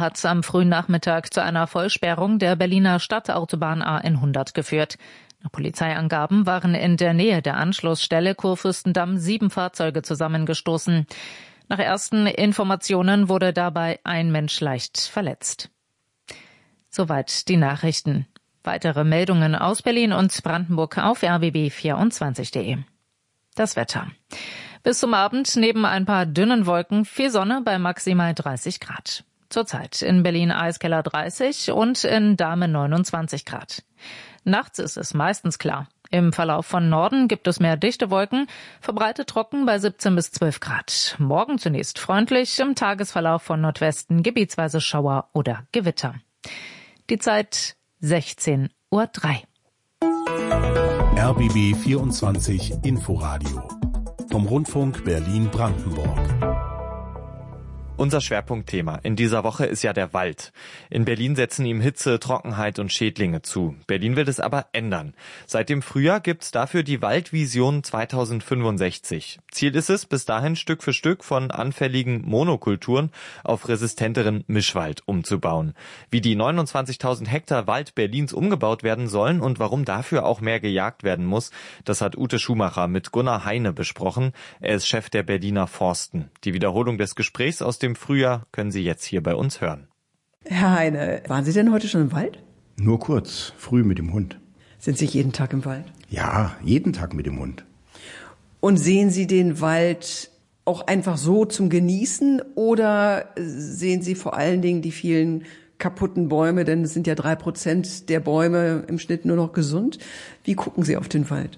hat am frühen Nachmittag zu einer Vollsperrung der Berliner Stadtautobahn A100 geführt. Nach Polizeiangaben waren in der Nähe der Anschlussstelle Kurfürstendamm 7 Fahrzeuge zusammengestoßen. Nach ersten Informationen wurde dabei ein Mensch leicht verletzt. Soweit die Nachrichten. Weitere Meldungen aus Berlin und Brandenburg auf rbb24.de. Das Wetter. Bis zum Abend neben ein paar dünnen Wolken viel Sonne bei maximal 30 Grad. Zurzeit in Berlin Eiskeller 30 und in Dahmen 29 Grad. Nachts ist es meistens klar. Im Verlauf von Norden gibt es mehr dichte Wolken, verbreitet trocken bei 17 bis 12 Grad. Morgen zunächst freundlich, im Tagesverlauf von Nordwesten gebietsweise Schauer oder Gewitter. Die Zeit 16:03 Uhr. RBB 24 Inforadio vom Rundfunk Berlin-Brandenburg. Unser Schwerpunktthema in dieser Woche ist ja der Wald. In Berlin setzen ihm Hitze, Trockenheit und Schädlinge zu. Berlin will es aber ändern. Seit dem Frühjahr gibt's dafür die Waldvision 2065. Ziel ist es, bis dahin Stück für Stück von anfälligen Monokulturen auf resistenteren Mischwald umzubauen. Wie die 29.000 Hektar Wald Berlins umgebaut werden sollen und warum dafür auch mehr gejagt werden muss, das hat Ute Schumacher mit Gunnar Heine besprochen. Er ist Chef der Berliner Forsten. Die Wiederholung des Gesprächs aus dem Frühjahr können Sie jetzt hier bei uns hören. Herr Heine, waren Sie denn heute schon im Wald? Nur kurz, früh mit dem Hund. Sind Sie jeden Tag im Wald? Ja, jeden Tag mit dem Hund. Und sehen Sie den Wald auch einfach so zum Genießen oder sehen Sie vor allen Dingen die vielen kaputten Bäume, denn es sind ja 3% der Bäume im Schnitt nur noch gesund. Wie gucken Sie auf den Wald?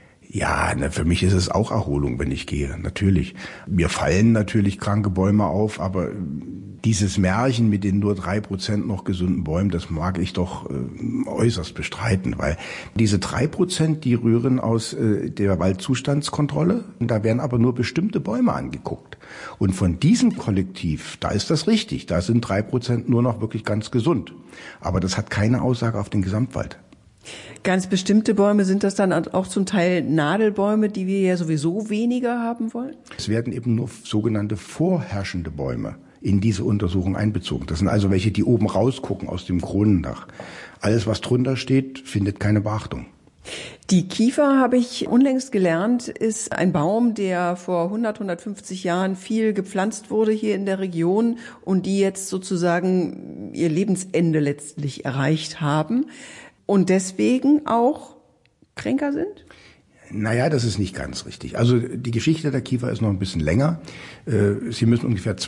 Ja, für mich ist es auch Erholung, wenn ich gehe, natürlich. Mir fallen natürlich kranke Bäume auf, aber dieses Märchen mit den nur 3% noch gesunden Bäumen, das mag ich doch äußerst bestreiten, weil diese 3%, die rühren aus der Waldzustandskontrolle, und da werden aber nur bestimmte Bäume angeguckt. Und von diesem Kollektiv, da ist das richtig, da sind 3% nur noch wirklich ganz gesund. Aber das hat keine Aussage auf den Gesamtwald. Ganz bestimmte Bäume, sind das dann auch zum Teil Nadelbäume, die wir ja sowieso weniger haben wollen? Es werden eben nur sogenannte vorherrschende Bäume in diese Untersuchung einbezogen. Das sind also welche, die oben rausgucken aus dem Kronendach. Alles, was drunter steht, findet keine Beachtung. Die Kiefer, habe ich unlängst gelernt, ist ein Baum, der vor 150 Jahren viel gepflanzt wurde hier in der Region und die jetzt sozusagen ihr Lebensende letztlich erreicht haben. Und deswegen auch kränker sind? Naja, das ist nicht ganz richtig. Also die Geschichte der Kiefer ist noch ein bisschen länger. Sie müssen ungefähr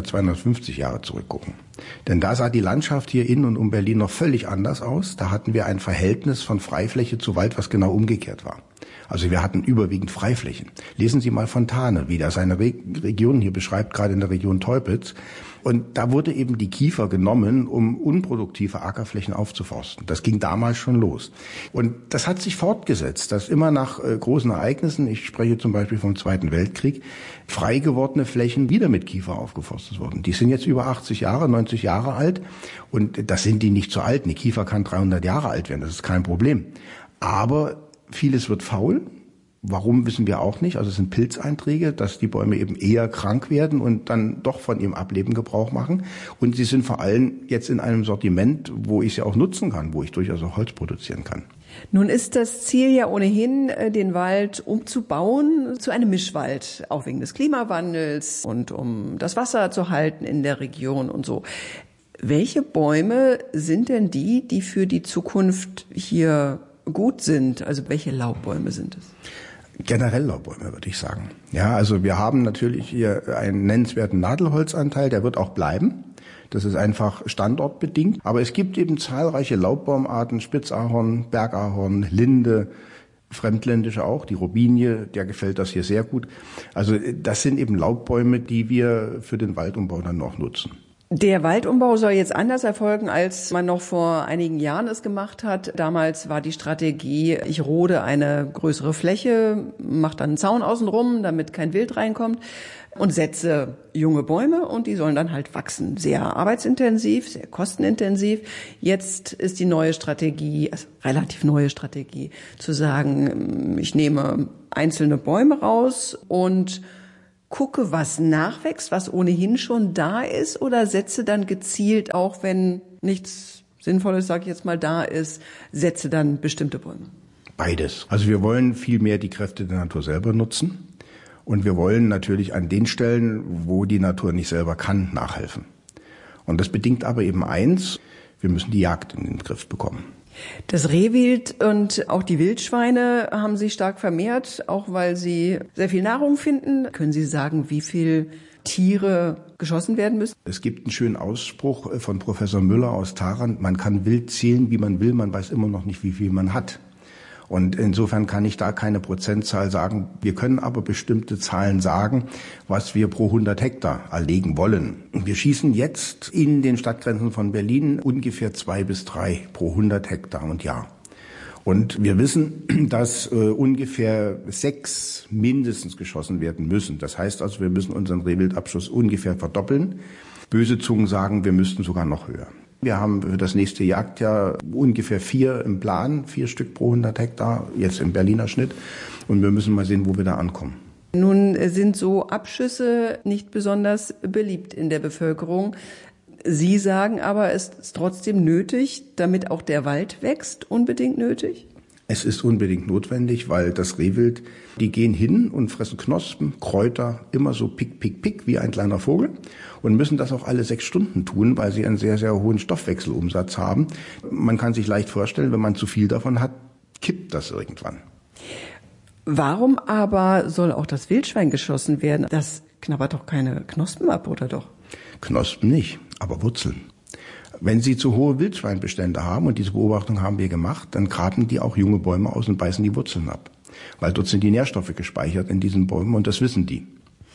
250 Jahre zurückgucken. Denn da sah die Landschaft hier in und um Berlin noch völlig anders aus. Da hatten wir ein Verhältnis von Freifläche zu Wald, was genau umgekehrt war. Also wir hatten überwiegend Freiflächen. Lesen Sie mal Fontane, wie er seine Region hier beschreibt, gerade in der Region Teupitz. Und da wurde eben die Kiefer genommen, um unproduktive Ackerflächen aufzuforsten. Das ging damals schon los. Und das hat sich fortgesetzt, dass immer nach großen Ereignissen, ich spreche zum Beispiel vom Zweiten Weltkrieg, frei gewordene Flächen wieder mit Kiefer aufgeforstet wurden. Die sind jetzt über 80 Jahre, 90 Jahre alt. Und das sind die nicht so alt. Eine Kiefer kann 300 Jahre alt werden, das ist kein Problem. Aber vieles wird faul. Warum, wissen wir auch nicht. Also es sind Pilzeinträge, dass die Bäume eben eher krank werden und dann doch von ihrem Ableben Gebrauch machen. Und sie sind vor allem jetzt in einem Sortiment, wo ich sie auch nutzen kann, wo ich durchaus auch Holz produzieren kann. Nun ist das Ziel ja ohnehin, den Wald umzubauen zu einem Mischwald, auch wegen des Klimawandels und um das Wasser zu halten in der Region und so. Welche Bäume sind denn die für die Zukunft hier gut sind? Also welche Laubbäume sind es? Generell Laubbäume, würde ich sagen. Ja, also wir haben natürlich hier einen nennenswerten Nadelholzanteil, der wird auch bleiben. Das ist einfach standortbedingt. Aber es gibt eben zahlreiche Laubbaumarten, Spitzahorn, Bergahorn, Linde, fremdländische auch, die Robinie, der gefällt das hier sehr gut. Also das sind eben Laubbäume, die wir für den Waldumbau dann noch nutzen. Der Waldumbau soll jetzt anders erfolgen, als man noch vor einigen Jahren es gemacht hat. Damals war die Strategie, ich rode eine größere Fläche, mache dann einen Zaun außenrum, damit kein Wild reinkommt und setze junge Bäume und die sollen dann halt wachsen. Sehr arbeitsintensiv, sehr kostenintensiv. Jetzt ist die neue Strategie, also relativ neue Strategie, zu sagen, ich nehme einzelne Bäume raus und gucke, was nachwächst, was ohnehin schon da ist, oder setze dann gezielt, auch wenn nichts Sinnvolles, sage ich jetzt mal, da ist, setze dann bestimmte Bäume? Beides. Also wir wollen viel mehr die Kräfte der Natur selber nutzen und wir wollen natürlich an den Stellen, wo die Natur nicht selber kann, nachhelfen. Und das bedingt aber eben eins, wir müssen die Jagd in den Griff bekommen. Das Rehwild und auch die Wildschweine haben sich stark vermehrt, auch weil sie sehr viel Nahrung finden. Können Sie sagen, wie viel Tiere geschossen werden müssen? Es gibt einen schönen Ausspruch von Professor Müller aus Tharandt, man kann wild zählen, wie man will, man weiß immer noch nicht, wie viel man hat. Und insofern kann ich da keine Prozentzahl sagen. Wir können aber bestimmte Zahlen sagen, was wir pro 100 Hektar erlegen wollen. Wir schießen jetzt in den Stadtgrenzen von Berlin ungefähr 2 bis 3 pro 100 Hektar und Jahr. Und wir wissen, dass ungefähr 6 mindestens geschossen werden müssen. Das heißt also, wir müssen unseren Rehwildabschuss ungefähr verdoppeln. Böse Zungen sagen, wir müssten sogar noch höher. Wir haben für das nächste Jagdjahr ungefähr 4 im Plan, 4 Stück pro 100 Hektar, jetzt im Berliner Schnitt. Und wir müssen mal sehen, wo wir da ankommen. Nun sind so Abschüsse nicht besonders beliebt in der Bevölkerung. Sie sagen aber, es ist trotzdem nötig, damit auch der Wald wächst, unbedingt nötig? Es ist unbedingt notwendig, weil das Rehwild, die gehen hin und fressen Knospen, Kräuter, immer so pick, pick, pick, wie ein kleiner Vogel und müssen das auch alle 6 Stunden tun, weil sie einen sehr, sehr hohen Stoffwechselumsatz haben. Man kann sich leicht vorstellen, wenn man zu viel davon hat, kippt das irgendwann. Warum aber soll auch das Wildschwein geschossen werden? Das knabbert doch keine Knospen ab, oder doch? Knospen nicht, aber Wurzeln. Wenn Sie zu hohe Wildschweinbestände haben, und diese Beobachtung haben wir gemacht, dann graben die auch junge Bäume aus und beißen die Wurzeln ab. Weil dort sind die Nährstoffe gespeichert in diesen Bäumen und das wissen die.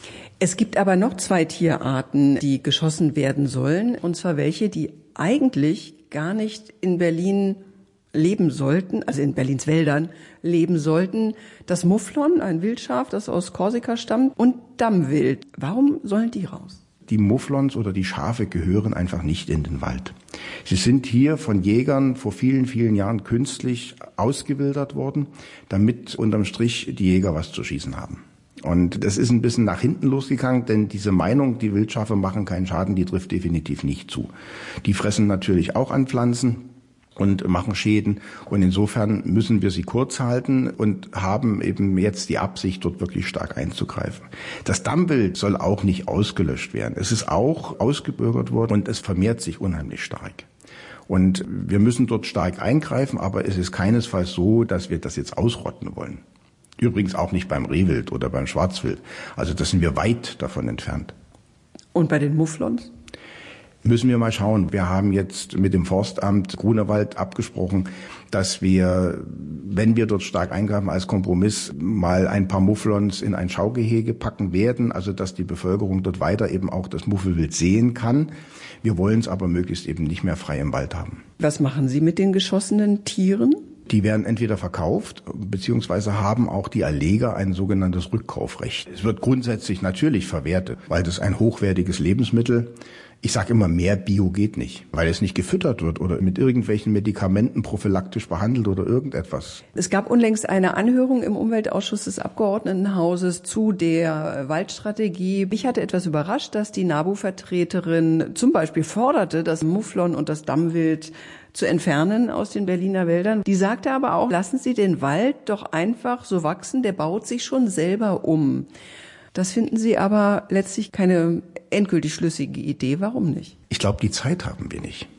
Es gibt aber noch 2 Tierarten, die geschossen werden sollen. Und zwar welche, die eigentlich gar nicht in Berlin leben sollten, also in Berlins Wäldern leben sollten. Das Mufflon, ein Wildschaf, das aus Korsika stammt, und Dammwild. Warum sollen die raus? Die Mufflons oder die Schafe gehören einfach nicht in den Wald. Sie sind hier von Jägern vor vielen, vielen Jahren künstlich ausgewildert worden, damit unterm Strich die Jäger was zu schießen haben. Und das ist ein bisschen nach hinten losgegangen, denn diese Meinung, die Wildschafe machen keinen Schaden, die trifft definitiv nicht zu. Die fressen natürlich auch an Pflanzen und machen Schäden. Und insofern müssen wir sie kurz halten und haben eben jetzt die Absicht, dort wirklich stark einzugreifen. Das Dammwild soll auch nicht ausgelöscht werden. Es ist auch ausgebürgert worden und es vermehrt sich unheimlich stark. Und wir müssen dort stark eingreifen, aber es ist keinesfalls so, dass wir das jetzt ausrotten wollen. Übrigens auch nicht beim Rehwild oder beim Schwarzwild. Also das sind wir weit davon entfernt. Und bei den Mufflons? Müssen wir mal schauen. Wir haben jetzt mit dem Forstamt Grunewald abgesprochen, dass wir, wenn wir dort stark eingreifen als Kompromiss, mal ein paar Mufflons in ein Schaugehege packen werden, also dass die Bevölkerung dort weiter eben auch das Muffelwild sehen kann. Wir wollen es aber möglichst eben nicht mehr frei im Wald haben. Was machen Sie mit den geschossenen Tieren? Die werden entweder verkauft, beziehungsweise haben auch die Erleger ein sogenanntes Rückkaufrecht. Es wird grundsätzlich natürlich verwertet, weil das ein hochwertiges Lebensmittel. Ich sage immer, mehr Bio geht nicht, weil es nicht gefüttert wird oder mit irgendwelchen Medikamenten prophylaktisch behandelt oder irgendetwas. Es gab unlängst eine Anhörung im Umweltausschuss des Abgeordnetenhauses zu der Waldstrategie. Mich hatte etwas überrascht, dass die NABU-Vertreterin zum Beispiel forderte, das Mufflon und das Dammwild zu entfernen aus den Berliner Wäldern. Die sagte aber auch, lassen Sie den Wald doch einfach so wachsen, der baut sich schon selber um. Das finden Sie aber letztlich keine endgültig schlüssige Idee. Warum nicht? Ich glaube, die Zeit haben wir nicht.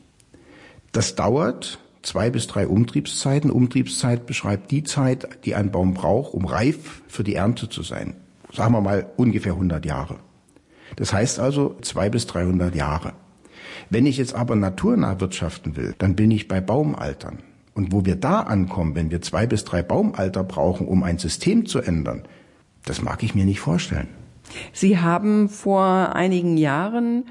Das dauert 2 bis 3 Umtriebszeiten. Umtriebszeit beschreibt die Zeit, die ein Baum braucht, um reif für die Ernte zu sein. Sagen wir mal ungefähr 100 Jahre. Das heißt also 200 bis 300 Jahre. Wenn ich jetzt aber naturnah wirtschaften will, dann bin ich bei Baumaltern. Und wo wir da ankommen, wenn wir 2 bis 3 Baumalter brauchen, um ein System zu ändern, das mag ich mir nicht vorstellen. Sie haben vor einigen Jahren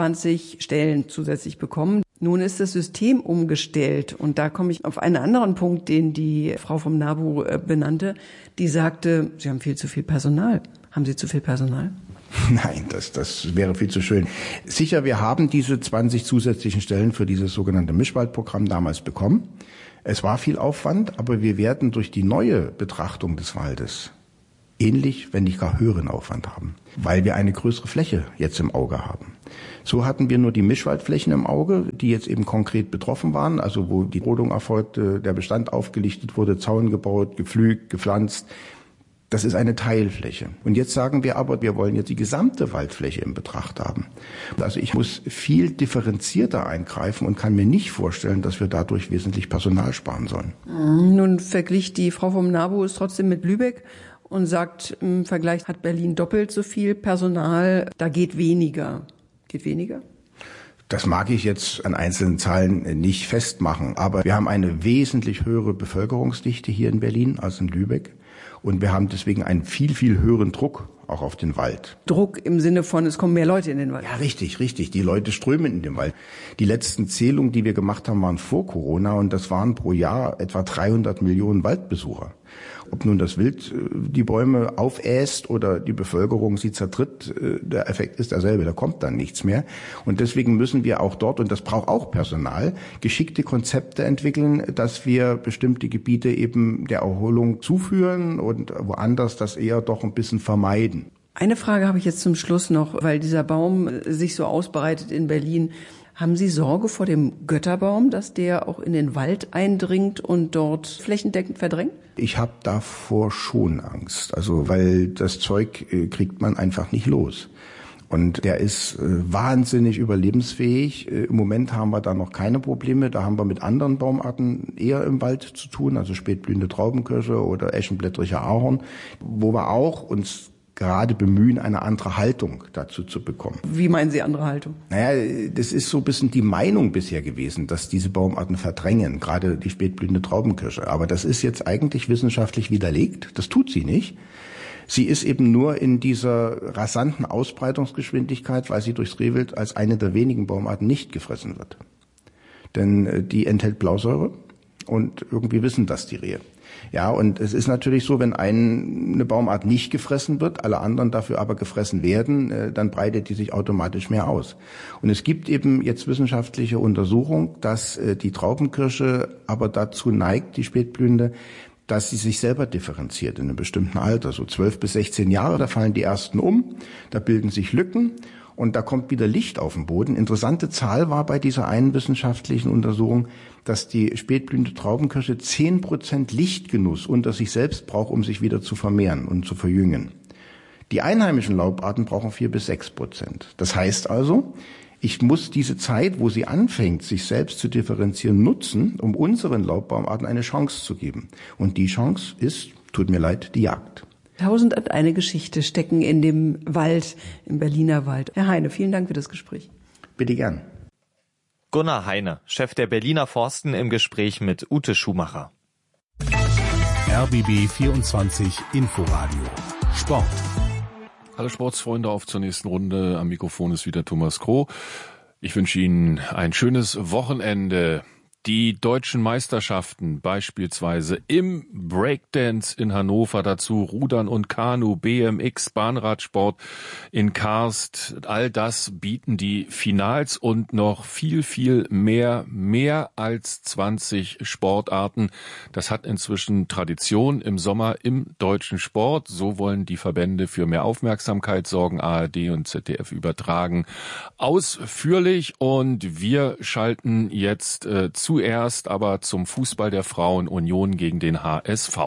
20 Stellen zusätzlich bekommen. Nun ist das System umgestellt. Und da komme ich auf einen anderen Punkt, den die Frau vom NABU benannte. Die sagte, Sie haben viel zu viel Personal. Haben Sie zu viel Personal? Nein, das wäre viel zu schön. Sicher, wir haben diese 20 zusätzlichen Stellen für dieses sogenannte Mischwaldprogramm damals bekommen. Es war viel Aufwand, aber wir werden durch die neue Betrachtung des Waldes ähnlich, wenn nicht gar höheren Aufwand haben, weil wir eine größere Fläche jetzt im Auge haben. So hatten wir nur die Mischwaldflächen im Auge, die jetzt eben konkret betroffen waren, also wo die Rodung erfolgte, der Bestand aufgelichtet wurde, Zaun gebaut, gepflügt, gepflanzt. Das ist eine Teilfläche. Und jetzt sagen wir aber, wir wollen jetzt die gesamte Waldfläche in Betracht haben. Also ich muss viel differenzierter eingreifen und kann mir nicht vorstellen, dass wir dadurch wesentlich Personal sparen sollen. Nun verglich die Frau vom NABU es trotzdem mit Lübeck und sagt, im Vergleich hat Berlin doppelt so viel Personal, da geht weniger. Geht weniger? Das mag ich jetzt an einzelnen Zahlen nicht festmachen, aber wir haben eine wesentlich höhere Bevölkerungsdichte hier in Berlin als in Lübeck. Und wir haben deswegen einen viel, viel höheren Druck auch auf den Wald. Druck im Sinne von, es kommen mehr Leute in den Wald. Ja, richtig. Die Leute strömen in den Wald. Die letzten Zählungen, die wir gemacht haben, waren vor Corona und das waren pro Jahr etwa 300 Millionen Waldbesucher. Ob nun das Wild die Bäume aufäst oder die Bevölkerung sie zertritt, der Effekt ist derselbe, da kommt dann nichts mehr. Und deswegen müssen wir auch dort, und das braucht auch Personal, geschickte Konzepte entwickeln, dass wir bestimmte Gebiete eben der Erholung zuführen und woanders das eher doch ein bisschen vermeiden. Eine Frage habe ich jetzt zum Schluss noch, weil dieser Baum sich so ausbreitet in Berlin. Haben Sie Sorge vor dem Götterbaum, dass der auch in den Wald eindringt und dort flächendeckend verdrängt? Ich habe davor schon Angst, also weil das Zeug kriegt man einfach nicht los. Und der ist wahnsinnig überlebensfähig. Im Moment haben wir da noch keine Probleme. Da haben wir mit anderen Baumarten eher im Wald zu tun, also spätblühende Traubenkirsche oder eschenblättriger Ahorn, wo wir auch uns gerade bemühen, eine andere Haltung dazu zu bekommen. Wie meinen Sie andere Haltung? Naja, das ist so ein bisschen die Meinung bisher gewesen, dass diese Baumarten verdrängen, gerade die spätblühende Traubenkirsche. Aber das ist jetzt eigentlich wissenschaftlich widerlegt. Das tut sie nicht. Sie ist eben nur in dieser rasanten Ausbreitungsgeschwindigkeit, weil sie durchs Rehwild als eine der wenigen Baumarten nicht gefressen wird. Denn die enthält Blausäure und irgendwie wissen das die Rehe. Ja, und es ist natürlich so, wenn eine Baumart nicht gefressen wird, alle anderen dafür aber gefressen werden, dann breitet die sich automatisch mehr aus. Und es gibt eben jetzt wissenschaftliche Untersuchung, dass die Traubenkirsche aber dazu neigt, die spätblühende, dass sie sich selber differenziert in einem bestimmten Alter, so 12 bis 16 Jahre, da fallen die ersten um, da bilden sich Lücken. Und da kommt wieder Licht auf den Boden. Interessante Zahl war bei dieser einen wissenschaftlichen Untersuchung, dass die spätblühende Traubenkirsche 10% Lichtgenuss unter sich selbst braucht, um sich wieder zu vermehren und zu verjüngen. Die einheimischen Laubarten brauchen 4 bis 6%. Das heißt also, ich muss diese Zeit, wo sie anfängt, sich selbst zu differenzieren, nutzen, um unseren Laubbaumarten eine Chance zu geben. Und die Chance ist, tut mir leid, die Jagd. 1001 Geschichte stecken in dem Wald, im Berliner Wald. Herr Heine, vielen Dank für das Gespräch. Bitte gern. Gunnar Heine, Chef der Berliner Forsten, im Gespräch mit Ute Schumacher. RBB 24 Inforadio Sport. Alle Sportsfreunde, auf zur nächsten Runde. Am Mikrofon ist wieder Thomas Kroh. Ich wünsche Ihnen ein schönes Wochenende. Die deutschen Meisterschaften beispielsweise im Breakdance in Hannover, dazu Rudern und Kanu, BMX, Bahnradsport in Karst, all das bieten die Finals und noch viel, viel mehr als 20 Sportarten. Das hat inzwischen Tradition im Sommer im deutschen Sport. So wollen die Verbände für mehr Aufmerksamkeit sorgen, ARD und ZDF übertragen ausführlich, und wir schalten jetzt zuerst aber zum Fußball der Frauen, Union gegen den HSV.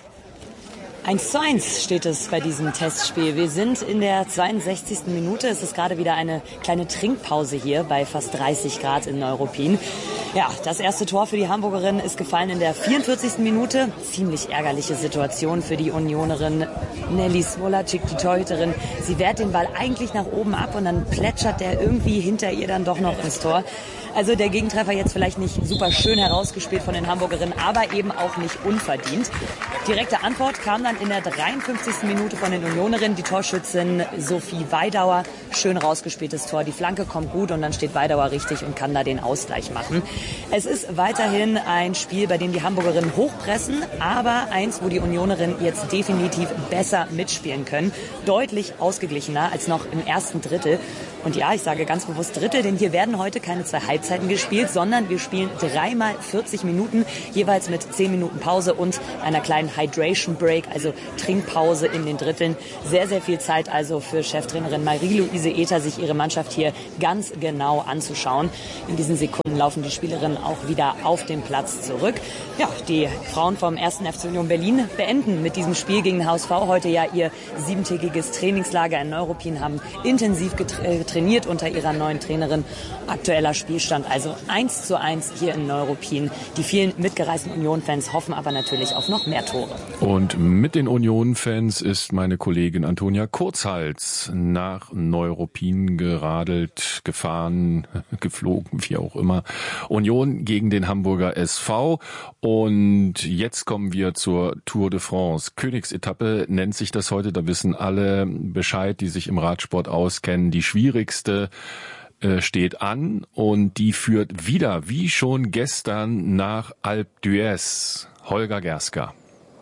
1:1 steht es bei diesem Testspiel. Wir sind in der 62. Minute. Es ist gerade wieder eine kleine Trinkpause hier bei fast 30 Grad in Neuruppin. Ja, das erste Tor für die Hamburgerin ist gefallen in der 44. Minute. Ziemlich ärgerliche Situation für die Unionerin Nelly Smolacik, die Torhüterin. Sie wehrt den Ball eigentlich nach oben ab und dann plätschert der irgendwie hinter ihr dann doch noch ins Tor. Also der Gegentreffer jetzt vielleicht nicht super schön herausgespielt von den Hamburgerinnen, aber eben auch nicht unverdient. Direkte Antwort kam dann in der 53. Minute von den Unionerinnen. Die Torschützin Sophie Weidauer, schön rausgespieltes Tor. Die Flanke kommt gut und dann steht Weidauer richtig und kann da den Ausgleich machen. Es ist weiterhin ein Spiel, bei dem die Hamburgerinnen hochpressen, aber eins, wo die Unionerinnen jetzt definitiv besser mitspielen können. Deutlich ausgeglichener als noch im ersten Drittel. Und ja, ich sage ganz bewusst Drittel, denn hier werden heute keine 2 Halbzeiten gespielt, sondern wir spielen 3-mal 40 Minuten, jeweils mit 10 Minuten Pause und einer kleinen Hydration Break, also Trinkpause in den Dritteln. Sehr, sehr viel Zeit also für Cheftrainerin Marie-Louise Ether, sich ihre Mannschaft hier ganz genau anzuschauen. In diesen Sekunden laufen die Spielerinnen auch wieder auf den Platz zurück. Ja, die Frauen vom 1. FC Union Berlin beenden mit diesem Spiel gegen den HSV heute ja ihr 7-tägiges Trainingslager in Neuruppin, haben intensiv trainiert unter ihrer neuen Trainerin. Aktueller Spielstand also 1:1 hier in Neuruppin. Die vielen mitgereisten Union-Fans hoffen aber natürlich auf noch mehr Tore. Und mit den Union-Fans ist meine Kollegin Antonia Kurzhals nach Neuruppin geradelt, gefahren, geflogen, wie auch immer. Union gegen den Hamburger SV. Und jetzt kommen wir zur Tour de France. Königsetappe nennt sich das heute. Da wissen alle Bescheid, die sich im Radsport auskennen. Die schwierigste steht an und die führt wieder, wie schon gestern, nach Alpe d'Huez. Holger Gerska.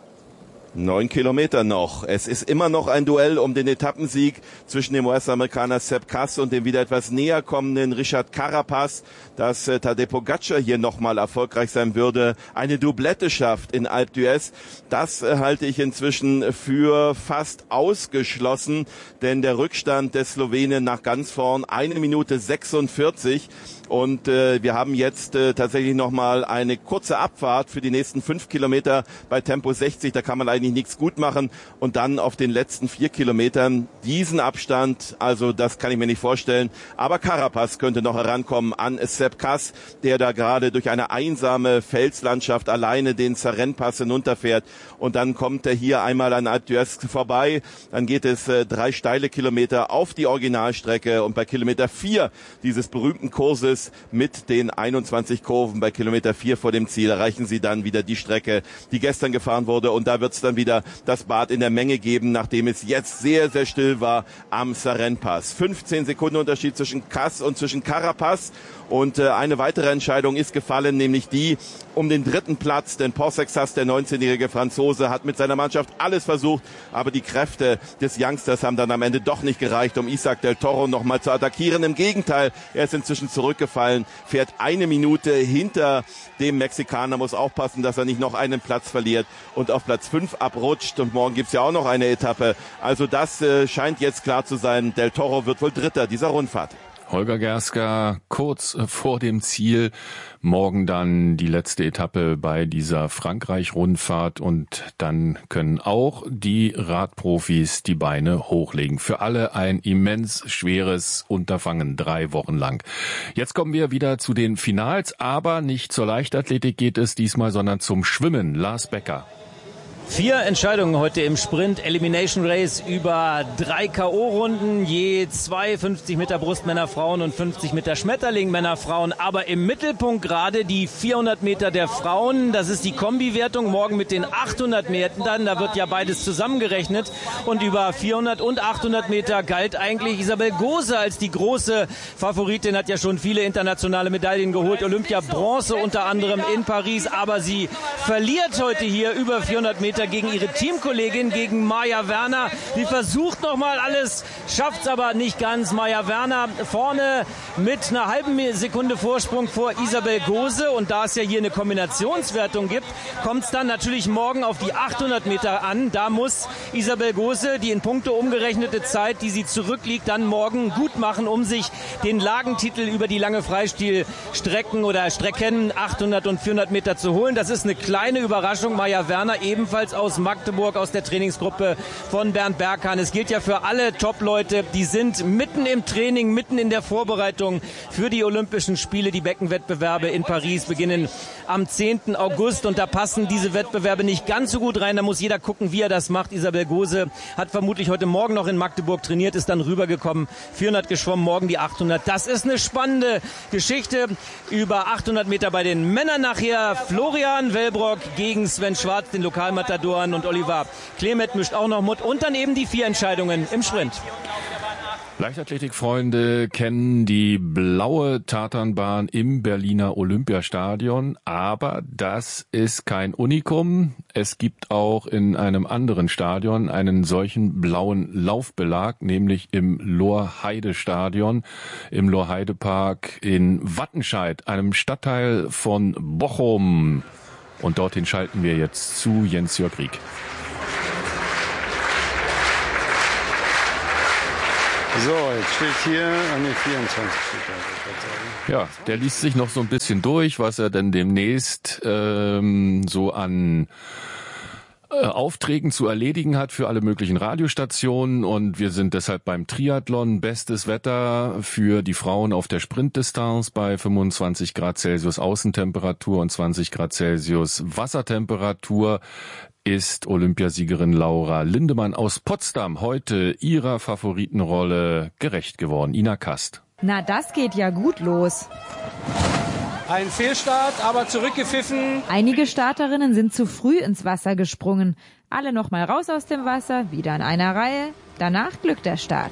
9 Kilometer noch. Es ist immer noch ein Duell um den Etappensieg zwischen dem US-Amerikaner Sepp Kuss und dem wieder etwas näher kommenden Richard Carapaz. Dass Tadej Pogačar hier nochmal erfolgreich sein würde, eine Doublette schafft in Alpe d'Huez, das halte ich inzwischen für fast ausgeschlossen, denn der Rückstand des Slowenen nach ganz vorn 1:46. Und wir haben jetzt tatsächlich nochmal eine kurze Abfahrt für die nächsten 5 Kilometer bei Tempo 60. Da kann man eigentlich nichts gut machen. Und dann auf den letzten 4 Kilometern diesen Abstand, also das kann ich mir nicht vorstellen. Aber Carapaz könnte noch herankommen an Sepp Kuss, der da gerade durch eine einsame Felslandschaft alleine den Sarenne-Pass hinunterfährt. Und dann kommt er hier einmal an Alpe d'Huez vorbei. Dann geht es 3 steile Kilometer auf die Originalstrecke. Und bei Kilometer 4 dieses berühmten Kurses mit den 21 Kurven bei Kilometer 4 vor dem Ziel erreichen sie dann wieder die Strecke, die gestern gefahren wurde. Und da wird es dann wieder das Bad in der Menge geben, nachdem es jetzt sehr, sehr still war am Sarenne-Pass. 15 Sekunden Unterschied zwischen Kuss und zwischen Carapaz. Und eine weitere Entscheidung ist gefallen, nämlich die um den 3. Platz. Denn Paul Sexas, der 19-jährige Franzose, hat mit seiner Mannschaft alles versucht. Aber die Kräfte des Youngsters haben dann am Ende doch nicht gereicht, um Isaac del Toro nochmal zu attackieren. Im Gegenteil, er ist inzwischen zurückgefallen, fährt 1 Minute hinter dem Mexikaner, muss aufpassen, dass er nicht noch einen Platz verliert und auf Platz 5 abrutscht. Und morgen gibt's ja auch noch eine Etappe. Also das scheint jetzt klar zu sein. Del Toro wird wohl Dritter dieser Rundfahrt. Holger Gerska kurz vor dem Ziel. Morgen dann die letzte Etappe bei dieser Frankreich-Rundfahrt und dann können auch die Radprofis die Beine hochlegen. Für alle ein immens schweres Unterfangen, 3 Wochen lang. Jetzt kommen wir wieder zu den Finals, aber nicht zur Leichtathletik geht es diesmal, sondern zum Schwimmen. Lars Becker. 4 Entscheidungen heute im Sprint, Elimination Race über 3 K.O.-Runden, je 2 50 Meter Brust Männer, Frauen und 50 Meter Schmetterling Männer, Frauen. Aber im Mittelpunkt gerade die 400 Meter der Frauen, das ist die Kombiwertung, morgen mit den 800 Metern, da wird ja beides zusammengerechnet. Und über 400 und 800 Meter galt eigentlich Isabel Gose als die große Favoritin, hat ja schon viele internationale Medaillen geholt, Olympia-Bronze unter anderem in Paris, aber sie verliert heute hier über 400 Meter gegen ihre Teamkollegin, gegen Maja Werner. Die versucht nochmal alles, schafft's aber nicht ganz. Maja Werner vorne mit einer halben Sekunde Vorsprung vor Isabel Gose. Und da es ja hier eine Kombinationswertung gibt, kommt es dann natürlich morgen auf die 800 Meter an. Da muss Isabel Gose die in Punkte umgerechnete Zeit, die sie zurückliegt, dann morgen gut machen, um sich den Lagentitel über die lange Freistilstrecken oder Strecken 800 und 400 Meter zu holen. Das ist eine kleine Überraschung. Maja Werner ebenfalls aus Magdeburg, aus der Trainingsgruppe von Bernd Berghahn. Es gilt ja für alle Top-Leute, die sind mitten im Training, mitten in der Vorbereitung für die Olympischen Spiele. Die Beckenwettbewerbe in Paris beginnen am 10. August und da passen diese Wettbewerbe nicht ganz so gut rein. Da muss jeder gucken, wie er das macht. Isabel Gose hat vermutlich heute Morgen noch in Magdeburg trainiert, ist dann rübergekommen, 400 geschwommen, morgen die 800. Das ist eine spannende Geschichte. Über 800 Meter bei den Männern nachher Florian Wellbrock gegen Sven Schwarz, den Lokalmatadoren, und Oliver Klemet mischt auch noch mit. Und dann eben die 4 Entscheidungen im Sprint. Leichtathletikfreunde kennen die blaue Tatanbahn im Berliner Olympiastadion, aber das ist kein Unikum. Es gibt auch in einem anderen Stadion einen solchen blauen Laufbelag, nämlich im Lorheide-Stadion, im Lorheide-Park in Wattenscheid, einem Stadtteil von Bochum. Und dorthin schalten wir jetzt zu Jens-Jörg Rieck. So, jetzt steht hier an den 24. Ja, der liest sich noch so ein bisschen durch, was er denn demnächst so an Aufträgen zu erledigen hat für alle möglichen Radiostationen. Und wir sind deshalb beim Triathlon. Bestes Wetter für die Frauen auf der Sprintdistanz bei 25 Grad Celsius Außentemperatur und 20 Grad Celsius Wassertemperatur. Ist Olympiasiegerin Laura Lindemann aus Potsdam heute ihrer Favoritenrolle gerecht geworden. Ina Kast. Na, das geht ja gut los. Ein Fehlstart, aber zurückgepfiffen. Einige Starterinnen sind zu früh ins Wasser gesprungen. Alle noch mal raus aus dem Wasser, wieder in einer Reihe. Danach glückt der Start.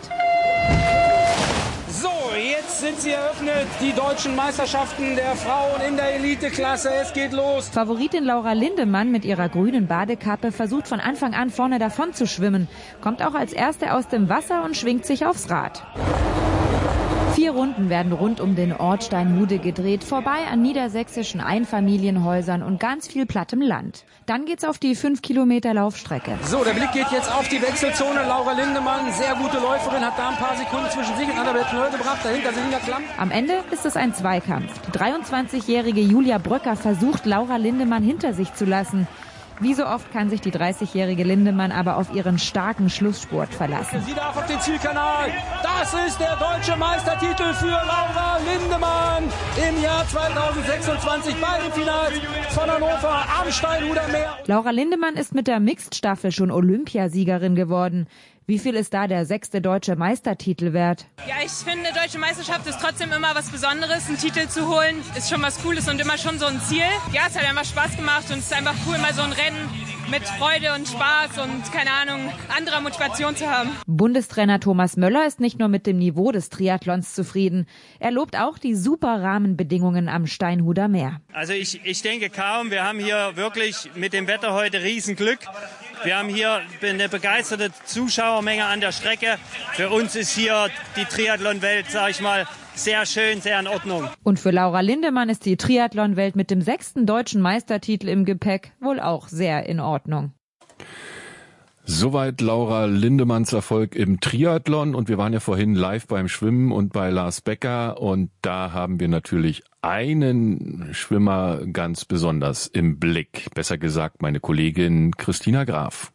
So, jetzt sind sie eröffnet, die deutschen Meisterschaften der Frauen in der Eliteklasse. Es geht los. Favoritin Laura Lindemann mit ihrer grünen Badekappe versucht von Anfang an vorne davon zu schwimmen, kommt auch als Erste aus dem Wasser und schwingt sich aufs Rad. 4 Runden werden rund um den Ort Steinhude gedreht, vorbei an niedersächsischen Einfamilienhäusern und ganz viel plattem Land. Dann geht's auf die 5 Kilometer Laufstrecke. So, der Blick geht jetzt auf die Wechselzone. Laura Lindemann, sehr gute Läuferin, hat da ein paar Sekunden zwischen sich und Annabeth Knoll gebracht. Dahinter Selina Klamm. Am Ende ist es ein Zweikampf. Die 23-jährige Julia Bröcker versucht, Laura Lindemann hinter sich zu lassen. Wie so oft kann sich die 30-jährige Lindemann aber auf ihren starken Schlussspurt verlassen. Sie darf auf den Zielkanal. Das ist der deutsche Meistertitel für Laura Lindemann im Jahr 2026 bei den Finals von Hannover am Steinhuder Meer. Laura Lindemann ist mit der Mixed-Staffel schon Olympiasiegerin geworden. Wie viel ist da der 6. deutsche Meistertitel wert? Ja, ich finde, deutsche Meisterschaft ist trotzdem immer was Besonderes. Einen Titel zu holen ist schon was Cooles und immer schon so ein Ziel. Ja, es hat einfach Spaß gemacht und es ist einfach cool, mal so ein Rennen mit Freude und Spaß und, keine Ahnung, anderer Motivation zu haben. Bundestrainer Thomas Möller ist nicht nur mit dem Niveau des Triathlons zufrieden. Er lobt auch die super Rahmenbedingungen am Steinhuder Meer. Also ich denke kaum. Wir haben hier wirklich mit dem Wetter heute Riesenglück. Wir haben hier eine begeisterte Zuschauermenge an der Strecke. Für uns ist hier die Triathlon-Welt, sag ich mal, sehr schön, sehr in Ordnung. Und für Laura Lindemann ist die Triathlon-Welt mit dem 6. deutschen Meistertitel im Gepäck wohl auch sehr in Ordnung. Soweit Laura Lindemanns Erfolg im Triathlon. Und wir waren ja vorhin live beim Schwimmen und bei Lars Becker. Und da haben wir natürlich einen Schwimmer ganz besonders im Blick. Besser gesagt, meine Kollegin Christina Graf.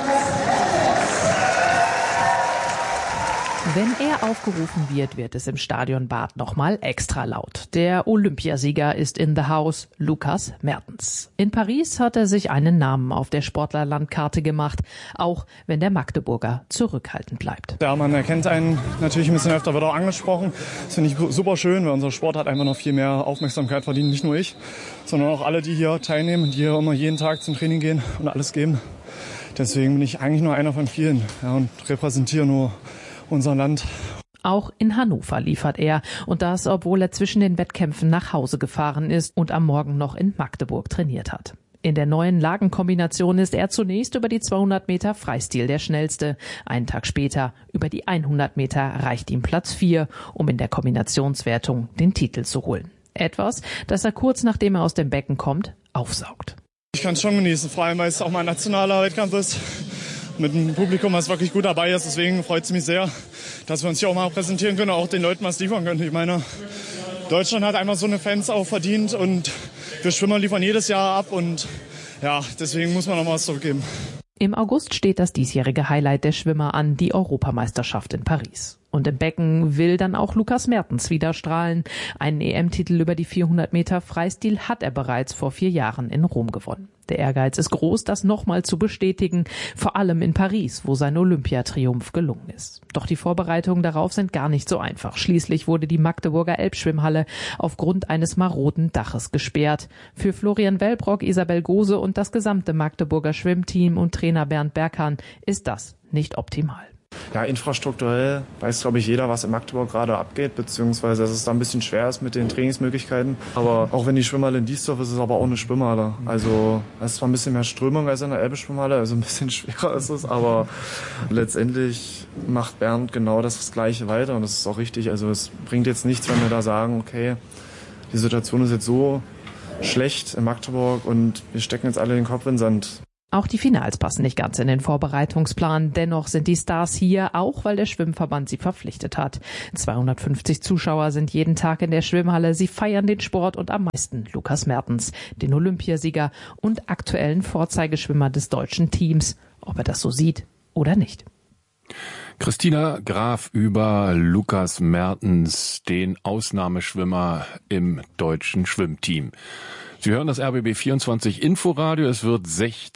Wenn er aufgerufen wird, wird es im Stadion Bad nochmal extra laut. Der Olympiasieger ist in the house, Lukas Mertens. In Paris hat er sich einen Namen auf der Sportlerlandkarte gemacht, auch wenn der Magdeburger zurückhaltend bleibt. Ja, man erkennt einen natürlich ein bisschen öfter, wird auch angesprochen. Das finde ich super schön, weil unser Sport hat einfach noch viel mehr Aufmerksamkeit verdient. Nicht nur ich, sondern auch alle, die hier teilnehmen, die hier immer jeden Tag zum Training gehen und alles geben. Deswegen bin ich eigentlich nur einer von vielen, ja, und repräsentiere nur unser Land. Auch in Hannover liefert er, und das, obwohl er zwischen den Wettkämpfen nach Hause gefahren ist und am Morgen noch in Magdeburg trainiert hat. In der neuen Lagenkombination ist er zunächst über die 200 Meter Freistil der Schnellste. Einen Tag später über die 100 Meter reicht ihm Platz 4, um in der Kombinationswertung den Titel zu holen. Etwas, das er kurz nachdem er aus dem Becken kommt, aufsaugt. Ich kann es schon genießen, vor allem weil es auch mein nationaler Wettkampf ist. Mit einem Publikum, was wirklich gut dabei ist. Deswegen freut es mich sehr, dass wir uns hier auch mal präsentieren können, auch den Leuten was liefern können. Ich meine, Deutschland hat einfach so eine Fans auch verdient und wir Schwimmer liefern jedes Jahr ab und ja, deswegen muss man noch mal was zurückgeben. Im August steht das diesjährige Highlight der Schwimmer an, die Europameisterschaft in Paris. Und im Becken will dann auch Lukas Mertens wieder strahlen. Einen EM-Titel über die 400 Meter Freistil hat er bereits vor 4 Jahren in Rom gewonnen. Der Ehrgeiz ist groß, das nochmal zu bestätigen, vor allem in Paris, wo sein Olympiatriumph gelungen ist. Doch die Vorbereitungen darauf sind gar nicht so einfach. Schließlich wurde die Magdeburger Elbschwimmhalle aufgrund eines maroden Daches gesperrt. Für Florian Wellbrock, Isabel Gose und das gesamte Magdeburger Schwimmteam und Trainer Bernd Berghahn ist das nicht optimal. Ja, infrastrukturell weiß, glaube ich, jeder, was in Magdeburg gerade abgeht, beziehungsweise dass es da ein bisschen schwer ist mit den Trainingsmöglichkeiten. Aber auch wenn die Schwimmhalle in Diesdorf ist, ist es aber auch eine Schwimmhalle. Also es ist zwar ein bisschen mehr Strömung als in der Elbe-Schwimmhalle, also ein bisschen schwerer ist es, aber letztendlich macht Bernd genau das Gleiche weiter und das ist auch richtig. Also es bringt jetzt nichts, wenn wir da sagen, okay, die Situation ist jetzt so schlecht in Magdeburg und wir stecken jetzt alle den Kopf in den Sand. Auch die Finals passen nicht ganz in den Vorbereitungsplan. Dennoch sind die Stars hier, auch weil der Schwimmverband sie verpflichtet hat. 250 Zuschauer sind jeden Tag in der Schwimmhalle. Sie feiern den Sport und am meisten Lukas Mertens, den Olympiasieger und aktuellen Vorzeigeschwimmer des deutschen Teams. Ob er das so sieht oder nicht. Christina Graf über Lukas Mertens, den Ausnahmeschwimmer im deutschen Schwimmteam. Sie hören das RBB 24 Inforadio. Es wird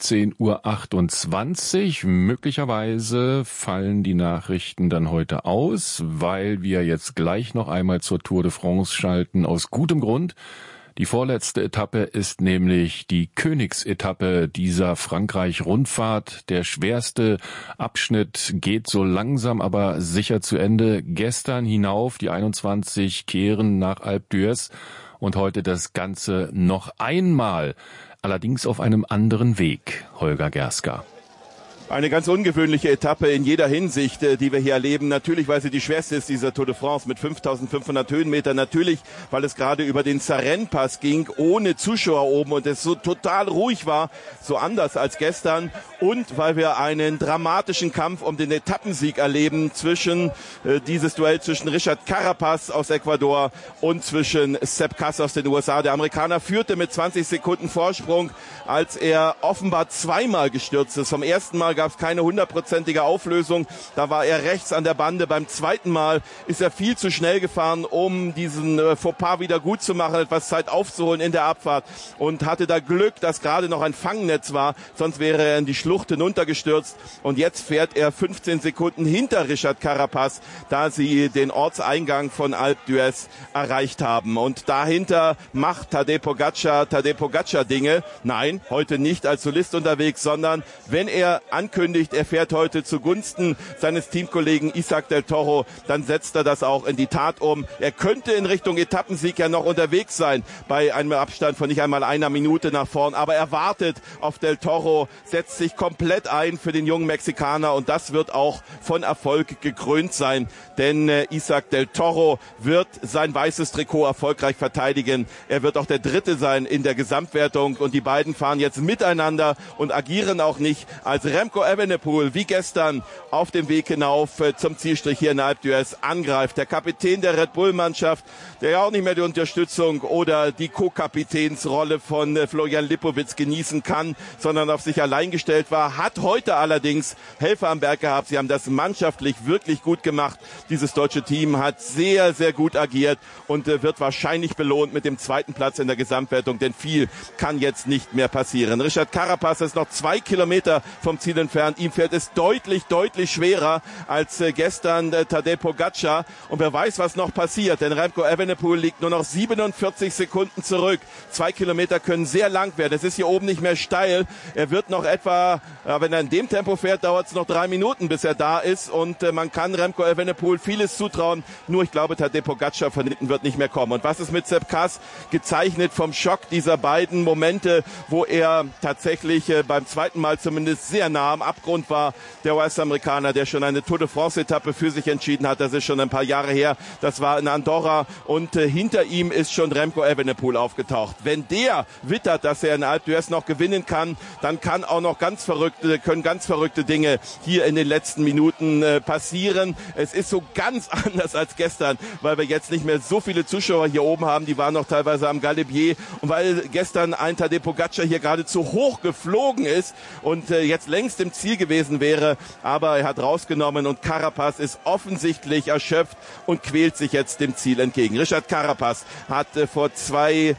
16:28 Uhr. Möglicherweise fallen die Nachrichten dann heute aus, weil wir jetzt gleich noch einmal zur Tour de France schalten. Aus gutem Grund. Die vorletzte Etappe ist nämlich die Königsetappe dieser Frankreich-Rundfahrt. Der schwerste Abschnitt geht so langsam, aber sicher zu Ende. Gestern hinauf die 21 kehren nach Alpe d'Huez. Und heute das Ganze noch einmal, allerdings auf einem anderen Weg. Holger Gerska. Eine ganz ungewöhnliche Etappe in jeder Hinsicht, die wir hier erleben. Natürlich, weil sie die schwerste ist, dieser Tour de France mit 5.500 Höhenmetern. Natürlich, weil es gerade über den Sarenne-Pass ging, ohne Zuschauer oben und es so total ruhig war, so anders als gestern. Und weil wir einen dramatischen Kampf um den Etappensieg erleben zwischen dieses Duell zwischen Richard Carapaz aus Ecuador und zwischen Sepp Kuss aus den USA. Der Amerikaner führte mit 20 Sekunden Vorsprung, als er offenbar zweimal gestürzt ist. Vom ersten Mal gab es keine 100%ige Auflösung. Da war er rechts an der Bande. Beim zweiten Mal ist er viel zu schnell gefahren, um diesen Fauxpas wieder gut zu machen, etwas Zeit aufzuholen in der Abfahrt und hatte da Glück, dass gerade noch ein Fangnetz war. Sonst wäre er in die Schlucht hinuntergestürzt. Und jetzt fährt er 15 Sekunden hinter Richard Carapaz, da sie den Ortseingang von Alpe d'Huez erreicht haben. Und dahinter macht Tadej Pogačar Dinge. Nein, heute nicht als Solist unterwegs, sondern wenn er ankündigt, er fährt heute zugunsten seines Teamkollegen Isaac del Toro, dann setzt er das auch in die Tat um. Er könnte in Richtung Etappensieg ja noch unterwegs sein, bei einem Abstand von nicht einmal einer Minute nach vorn, aber er wartet auf del Toro, setzt sich komplett ein für den jungen Mexikaner und das wird auch von Erfolg gekrönt sein, denn Isaac del Toro wird sein weißes Trikot erfolgreich verteidigen. Er wird auch der Dritte sein in der Gesamtwertung und die beiden fahren jetzt miteinander und agieren auch nicht als Remco Evenepoel wie gestern auf dem Weg hinauf zum Zielstrich hier in Alpe d'Huez angreift. Der Kapitän der Red Bull-Mannschaft, der ja auch nicht mehr die Unterstützung oder die Co-Kapitänsrolle von Florian Lipowitz genießen kann, sondern auf sich allein gestellt war, hat heute allerdings Helfer am Berg gehabt. Sie haben das mannschaftlich wirklich gut gemacht. Dieses deutsche Team hat sehr, sehr gut agiert und wird wahrscheinlich belohnt mit dem zweiten Platz in der Gesamtwertung, denn viel kann jetzt nicht mehr passieren. Richard Carapaz ist noch 2 Kilometer vom Ziel entfernt. Ihm fällt es deutlich schwerer als gestern Tadej Pogačar. Und wer weiß, was noch passiert, denn Remco Evenepoel liegt nur noch 47 Sekunden zurück. 2 Kilometer können sehr lang werden. Es ist hier oben nicht mehr steil. Er wird noch etwa, wenn er in dem Tempo fährt, dauert es noch 3 Minuten, bis er da ist. Und man kann Remco Evenepoel vieles zutrauen. Nur ich glaube, Tadej Pogačar von hinten wird nicht mehr kommen. Und was ist mit Sepp Kuss? Gezeichnet vom Schock dieser beiden Momente, wo er tatsächlich beim zweiten Mal zumindest sehr nah am Abgrund war. Der US-Amerikaner, der schon eine Tour de France-Etappe für sich entschieden hat. Das ist schon ein paar Jahre her. Das war in Andorra. Und hinter ihm ist schon Remco Evenepoel aufgetaucht. Wenn der wittert, dass er in Alpe d'Huez noch gewinnen kann, dann können ganz verrückte Dinge hier in den letzten Minuten passieren. Es ist so ganz anders als gestern, weil wir jetzt nicht mehr so viele Zuschauer hier oben haben. Die waren noch teilweise am Galibier. Und weil gestern ein Tadej Pogačar hier gerade zu hoch geflogen ist und jetzt längst im Ziel gewesen wäre. Aber er hat rausgenommen und Carapaz ist offensichtlich erschöpft und quält sich jetzt dem Ziel entgegen. Richard Carapaz hat vor 4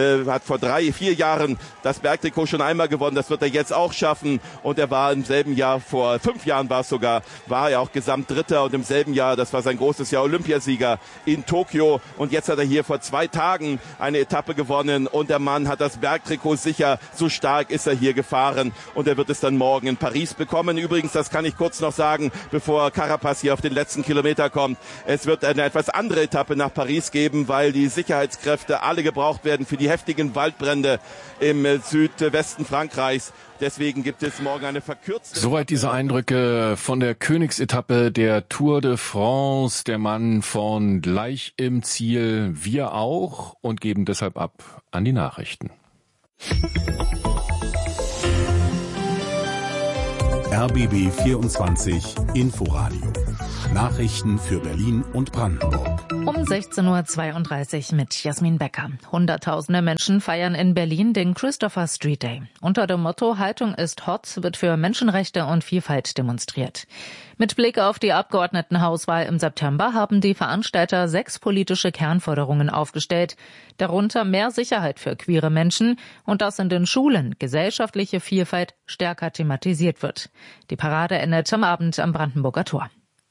Jahren das Bergtrikot schon einmal gewonnen. Das wird er jetzt auch schaffen. Und er war im selben Jahr, vor 5 Jahren war es sogar, war er auch Gesamtdritter und im selben Jahr, das war sein großes Jahr, Olympiasieger in Tokio. Und jetzt hat er hier vor 2 Tagen eine Etappe gewonnen und der Mann hat das Bergtrikot sicher. So stark ist er hier gefahren und er wird es dann morgen in Paris Paris bekommen. Übrigens, das kann ich kurz noch sagen, bevor Carapaz hier auf den letzten Kilometer kommt. Es wird eine etwas andere Etappe nach Paris geben, weil die Sicherheitskräfte alle gebraucht werden für die heftigen Waldbrände im Südwesten Frankreichs. Deswegen gibt es morgen eine verkürzte... Soweit diese Eindrücke von der Königsetappe der Tour de France. Der Mann von gleich im Ziel, wir auch, und geben deshalb ab an die Nachrichten. RBB 24 Inforadio. Nachrichten für Berlin und Brandenburg. Um 16.32 Uhr mit Jasmin Becker. Hunderttausende Menschen feiern in Berlin den Christopher Street Day. Unter dem Motto Haltung ist hot wird für Menschenrechte und Vielfalt demonstriert. Mit Blick auf die Abgeordnetenhauswahl im September haben die Veranstalter 6 politische Kernforderungen aufgestellt, darunter mehr Sicherheit für queere Menschen und dass in den Schulen gesellschaftliche Vielfalt stärker thematisiert wird. Die Parade endet am Abend am Brandenburger Tor.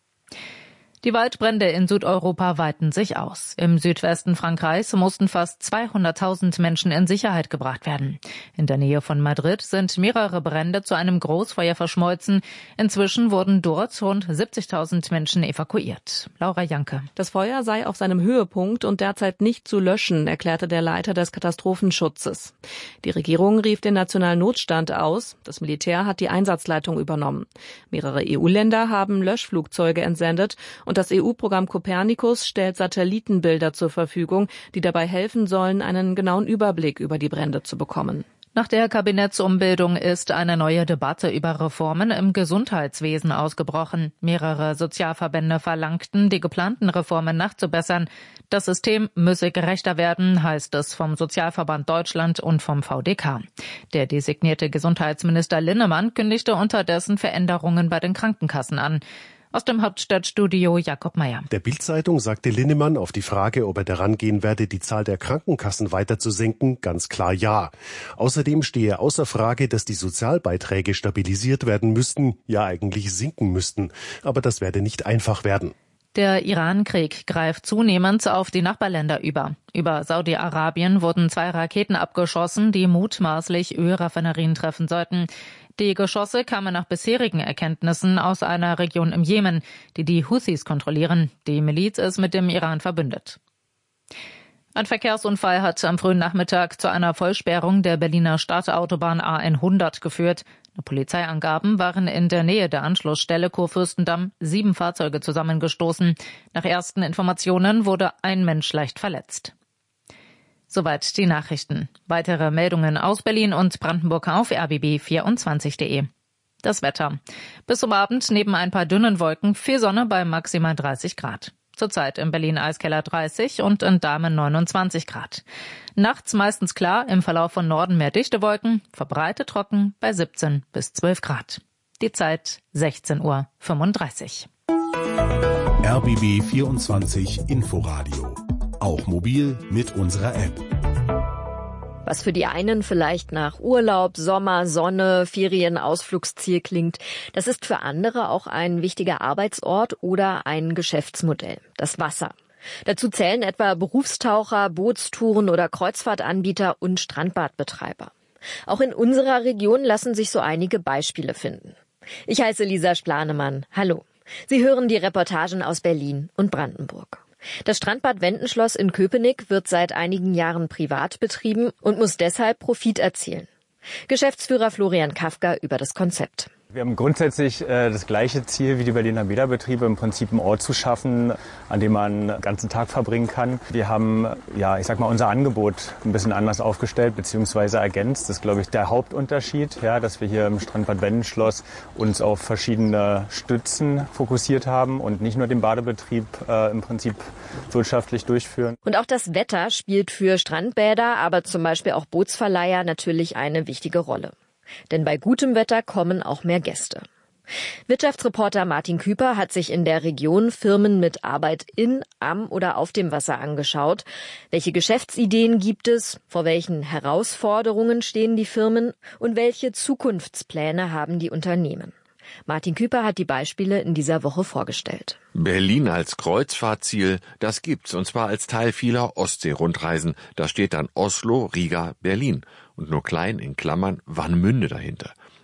Die Waldbrände in Südeuropa weiten sich aus. Im Südwesten Frankreichs mussten fast 200.000 Menschen in Sicherheit gebracht werden. In der Nähe von Madrid sind mehrere Brände zu einem Großfeuer verschmolzen. Inzwischen wurden dort rund 70.000 Menschen evakuiert. Laura Janke. Das Feuer sei auf seinem Höhepunkt und derzeit nicht zu löschen, erklärte der Leiter des Katastrophenschutzes. Die Regierung rief den nationalen Notstand aus. Das Militär hat die Einsatzleitung übernommen. Mehrere EU-Länder haben Löschflugzeuge entsendet. Und das EU-Programm Copernicus stellt Satellitenbilder zur Verfügung, die dabei helfen sollen, einen genauen Überblick über die Brände zu bekommen. Nach der Kabinettsumbildung ist eine neue Debatte über Reformen im Gesundheitswesen ausgebrochen. Mehrere Sozialverbände verlangten, die geplanten Reformen nachzubessern. Das System müsse gerechter werden, heißt es vom Sozialverband Deutschland und vom VDK. Der designierte Gesundheitsminister Linnemann kündigte unterdessen Veränderungen bei den Krankenkassen an. Aus dem Hauptstadtstudio Jakob Meyer. Der Bild-Zeitung sagte Linnemann auf die Frage, ob er daran gehen werde, die Zahl der Krankenkassen weiter zu senken, ganz klar ja. Außerdem stehe außer Frage, dass die Sozialbeiträge stabilisiert werden müssten, ja eigentlich sinken müssten. Aber das werde nicht einfach werden. Der Iran-Krieg greift zunehmend auf die Nachbarländer über. Über Saudi-Arabien wurden 2 Raketen abgeschossen, die mutmaßlich Ölraffinerien treffen sollten. Die Geschosse kamen nach bisherigen Erkenntnissen aus einer Region im Jemen, die die Houthis kontrollieren. Die Miliz ist mit dem Iran verbündet. Ein Verkehrsunfall hat am frühen Nachmittag zu einer Vollsperrung der Berliner Stadtautobahn A100 geführt. Nach Polizeiangaben waren in der Nähe der Anschlussstelle Kurfürstendamm 7 Fahrzeuge zusammengestoßen. Nach ersten Informationen wurde ein Mensch leicht verletzt. Soweit die Nachrichten. Weitere Meldungen aus Berlin und Brandenburg auf rbb24.de. Das Wetter. Bis zum Abend neben ein paar dünnen Wolken viel Sonne bei maximal 30 Grad. Zurzeit in Berlin Eiskeller 30 und in Dahmen 29 Grad. Nachts meistens klar, im Verlauf von Norden mehr dichte Wolken, verbreitet trocken bei 17 bis 12 Grad. Die Zeit 16:35 Uhr. RBB 24 Inforadio. Auch mobil mit unserer App. Was für die einen vielleicht nach Urlaub, Sommer, Sonne, Ferien, Ausflugsziel klingt, das ist für andere auch ein wichtiger Arbeitsort oder ein Geschäftsmodell, das Wasser. Dazu zählen etwa Berufstaucher, Bootstouren oder Kreuzfahrtanbieter und Strandbadbetreiber. Auch in unserer Region lassen sich so einige Beispiele finden. Ich heiße Lisa Splanemann. Hallo. Sie hören die Reportagen aus Berlin und Brandenburg. Das Strandbad Wendenschloss in Köpenick wird seit einigen Jahren privat betrieben und muss deshalb Profit erzielen. Geschäftsführer Florian Kafka über das Konzept. Wir haben grundsätzlich das gleiche Ziel wie die Berliner Bäderbetriebe, im Prinzip einen Ort zu schaffen, an dem man den ganzen Tag verbringen kann. Wir haben, unser Angebot ein bisschen anders aufgestellt bzw. ergänzt. Das ist, glaube ich, der Hauptunterschied, dass wir hier im Strandbad Wendenschloss uns auf verschiedene Stützen fokussiert haben und nicht nur den Badebetrieb im Prinzip wirtschaftlich durchführen. Und auch das Wetter spielt für Strandbäder, aber zum Beispiel auch Bootsverleiher natürlich eine wichtige Rolle. Denn bei gutem Wetter kommen auch mehr Gäste. Wirtschaftsreporter Martin Küper hat sich in der Region Firmen mit Arbeit in, am oder auf dem Wasser angeschaut. Welche Geschäftsideen gibt es? Vor welchen Herausforderungen stehen die Firmen? Und welche Zukunftspläne haben die Unternehmen? Martin Küper hat die Beispiele in dieser Woche vorgestellt. Berlin als Kreuzfahrtziel, das gibt's, und zwar als Teil vieler Ostsee-Rundreisen. Da steht dann Oslo, Riga, Berlin und nur klein in Klammern Warnemünde dahinter.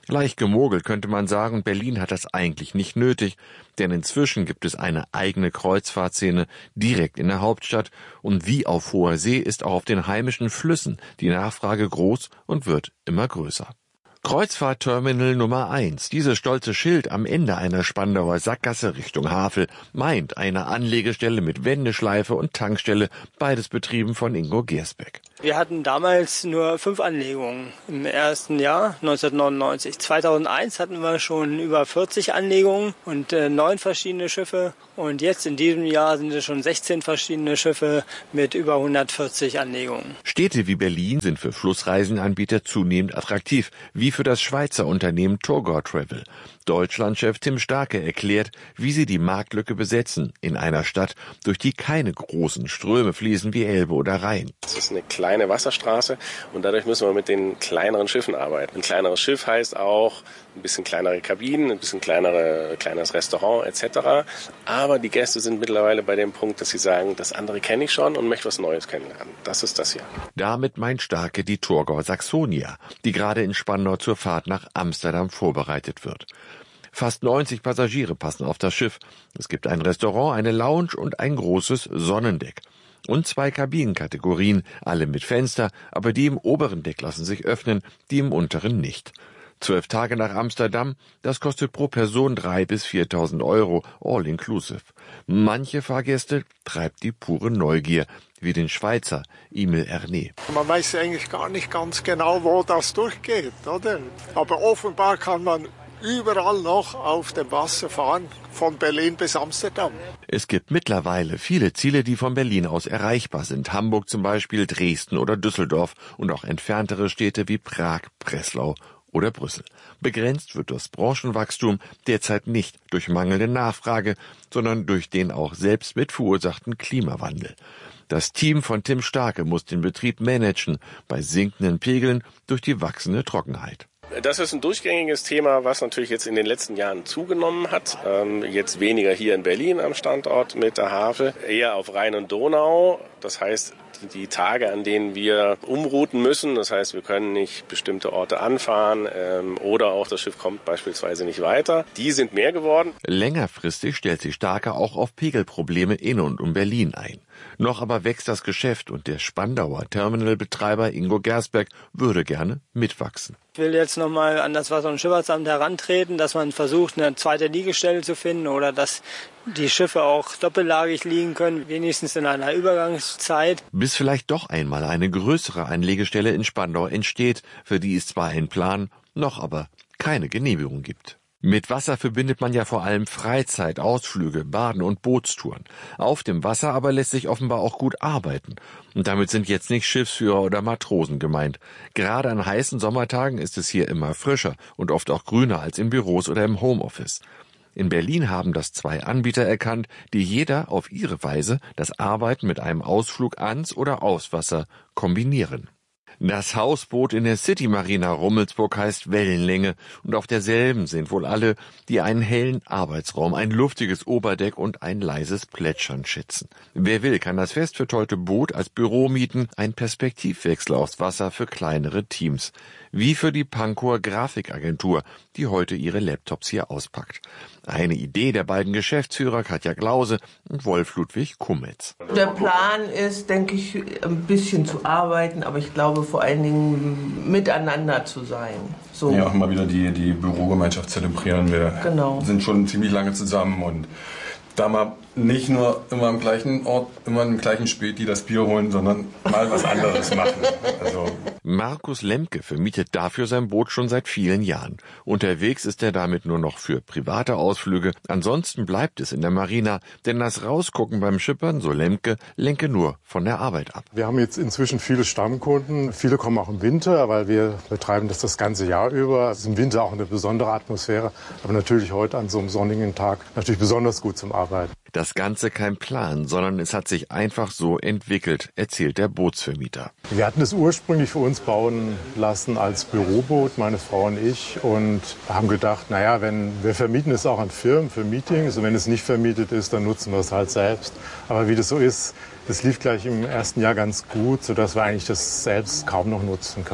Leicht gemogelt könnte man sagen, Berlin hat das eigentlich nicht nötig, denn inzwischen gibt es eine eigene Kreuzfahrtszene direkt in der Hauptstadt und wie auf hoher See ist auch auf den heimischen Flüssen die Nachfrage groß und wird immer größer. Kreuzfahrtterminal Nummer 1, dieses stolze Schild am Ende einer Spandauer Sackgasse Richtung Havel, meint eine Anlegestelle mit Wendeschleife und Tankstelle, beides betrieben von Ingo Gersbeck. Wir hatten damals nur 5 Anlegungen im ersten Jahr, 1999. 2001 hatten wir schon über 40 Anlegungen und 9 verschiedene Schiffe. Und jetzt in diesem Jahr sind es schon 16 verschiedene Schiffe mit über 140 Anlegungen. Städte wie Berlin sind für Flussreisenanbieter zunehmend attraktiv, wie für das Schweizer Unternehmen Torgor Travel. Deutschlandchef Tim Starke erklärt, wie sie die Marktlücke besetzen in einer Stadt, durch die keine großen Ströme fließen wie Elbe oder Rhein. Es ist eine kleine Wasserstraße und dadurch müssen wir mit den kleineren Schiffen arbeiten. Ein kleineres Schiff heißt auch ein bisschen kleinere Kabinen, ein bisschen kleineres Restaurant etc. Aber die Gäste sind mittlerweile bei dem Punkt, dass sie sagen, das andere kenne ich schon und möchte was Neues kennenlernen. Das ist das hier. Damit meint Starke die Torgor Saxonia, die gerade in Spandau zur Fahrt nach Amsterdam vorbereitet wird. Fast 90 Passagiere passen auf das Schiff. Es gibt ein Restaurant, eine Lounge und ein großes Sonnendeck. Und 2 Kabinenkategorien, alle mit Fenster, aber die im oberen Deck lassen sich öffnen, die im unteren nicht. 12 Tage nach Amsterdam, das kostet pro Person 3.000 bis 4.000 Euro, all inclusive. Manche Fahrgäste treibt die pure Neugier, wie den Schweizer Emil Erne. Man weiß eigentlich gar nicht ganz genau, wo das durchgeht, oder? Aber offenbar kann man überall noch auf dem Wasser fahren, von Berlin bis Amsterdam. Es gibt mittlerweile viele Ziele, die von Berlin aus erreichbar sind. Hamburg zum Beispiel, Dresden oder Düsseldorf und auch entferntere Städte wie Prag, Breslau oder Brüssel. Begrenzt wird das Branchenwachstum derzeit nicht durch mangelnde Nachfrage, sondern durch den auch selbst mit verursachten Klimawandel. Das Team von Tim Starke muss den Betrieb managen bei sinkenden Pegeln durch die wachsende Trockenheit. Das ist ein durchgängiges Thema, was natürlich jetzt in den letzten Jahren zugenommen hat. Jetzt weniger hier in Berlin am Standort mit der Havel, eher auf Rhein und Donau. Das heißt, die Tage, an denen wir umrouten müssen, das heißt, wir können nicht bestimmte Orte anfahren oder auch das Schiff kommt beispielsweise nicht weiter, die sind mehr geworden. Längerfristig stellt sich Starke auch auf Pegelprobleme in und um Berlin ein. Noch aber wächst das Geschäft und der Spandauer Terminalbetreiber Ingo Gersbeck würde gerne mitwachsen. Ich will jetzt nochmal an das Wasser- und Schifffahrtsamt herantreten, dass man versucht, eine zweite Liegestelle zu finden oder dass die Schiffe auch doppellagig liegen können, wenigstens in einer Übergangszeit. Bis vielleicht doch einmal eine größere Anlegestelle in Spandau entsteht, für die es zwar einen Plan, noch aber keine Genehmigung gibt. Mit Wasser verbindet man ja vor allem Freizeit, Ausflüge, Baden und Bootstouren. Auf dem Wasser aber lässt sich offenbar auch gut arbeiten. Und damit sind jetzt nicht Schiffsführer oder Matrosen gemeint. Gerade an heißen Sommertagen ist es hier immer frischer und oft auch grüner als in Büros oder im Homeoffice. In Berlin haben das 2 Anbieter erkannt, die jeder auf ihre Weise das Arbeiten mit einem Ausflug ans oder aufs Wasser kombinieren. Das Hausboot in der City Marina Rummelsburg heißt Wellenlänge und auf derselben sind wohl alle, die einen hellen Arbeitsraum, ein luftiges Oberdeck und ein leises Plätschern schätzen. Wer will, kann das festvertollte Boot als Büro mieten, ein Perspektivwechsel aufs Wasser für kleinere Teams. Wie für die Pankow Grafikagentur, die heute ihre Laptops hier auspackt. Eine Idee der beiden Geschäftsführer Katja Glause und Wolf Ludwig Kummetz. Der Plan ist, denke ich, ein bisschen zu arbeiten, aber ich glaube vor allen Dingen miteinander zu sein. So. Ja, auch mal wieder die Bürogemeinschaft zelebrieren. Wir sind schon ziemlich lange zusammen und da mal nicht nur immer am gleichen Ort, immer im gleichen Späti das Bier holen, sondern mal was anderes machen. Also Markus Lemke vermietet dafür sein Boot schon seit vielen Jahren. Unterwegs ist er damit nur noch für private Ausflüge. Ansonsten bleibt es in der Marina, denn das Rausgucken beim Schippern, so Lemke, lenke nur von der Arbeit ab. Wir haben jetzt inzwischen viele Stammkunden. Viele kommen auch im Winter, weil wir betreiben das ganze Jahr über. Es ist im Winter auch eine besondere Atmosphäre, aber natürlich heute an so einem sonnigen Tag natürlich besonders gut zum Arbeiten. Das Ganze kein Plan, sondern es hat sich einfach so entwickelt, erzählt der Bootsvermieter. Wir hatten es ursprünglich für uns bauen lassen als Büroboot, meine Frau und ich, und haben gedacht, naja, wir vermieten es auch an Firmen für Meetings und wenn es nicht vermietet ist, dann nutzen wir es halt selbst. Aber wie das so ist, das lief gleich im ersten Jahr ganz gut, sodass wir eigentlich das selbst kaum noch nutzen können.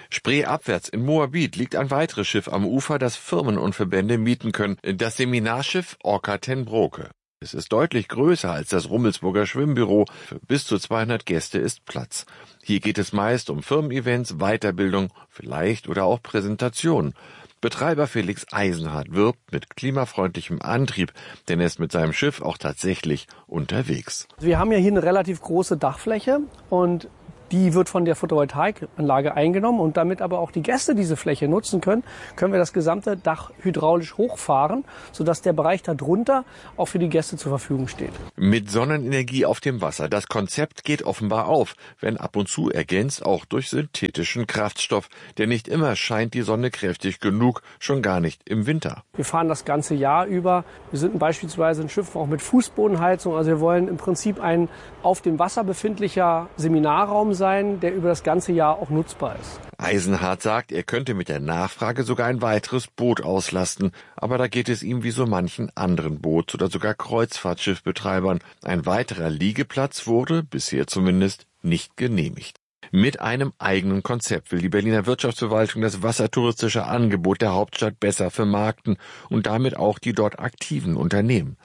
Spreeabwärts in Moabit liegt ein weiteres Schiff am Ufer, das Firmen und Verbände mieten können. Das Seminarschiff Orca ten Broeke. Es ist deutlich größer als das Rummelsburger Schwimmbüro. Für bis zu 200 Gäste ist Platz. Hier geht es meist um Firmen-Events, Weiterbildung, vielleicht oder auch Präsentationen. Betreiber Felix Eisenhardt wirbt mit klimafreundlichem Antrieb, denn er ist mit seinem Schiff auch tatsächlich unterwegs. Wir haben ja hier eine relativ große Dachfläche und die wird von der Photovoltaikanlage eingenommen und damit aber auch die Gäste diese Fläche nutzen können, können wir das gesamte Dach hydraulisch hochfahren, sodass der Bereich darunter auch für die Gäste zur Verfügung steht. Mit Sonnenenergie auf dem Wasser. Das Konzept geht offenbar auf, wenn ab und zu ergänzt auch durch synthetischen Kraftstoff. Denn nicht immer scheint die Sonne kräftig genug, schon gar nicht im Winter. Wir fahren das ganze Jahr über. Wir sind beispielsweise ein Schiff auch mit Fußbodenheizung. Also wir wollen im Prinzip ein auf dem Wasser befindlicher Seminarraum sein, der über das ganze Jahr auch nutzbar ist. Eisenhardt sagt, er könnte mit der Nachfrage sogar ein weiteres Boot auslasten. Aber da geht es ihm wie so manchen anderen Boots- oder sogar Kreuzfahrtschiffbetreibern. Ein weiterer Liegeplatz wurde, bisher zumindest, nicht genehmigt. Mit einem eigenen Konzept will die Berliner Wirtschaftsverwaltung das wassertouristische Angebot der Hauptstadt besser vermarkten und damit auch die dort aktiven Unternehmen.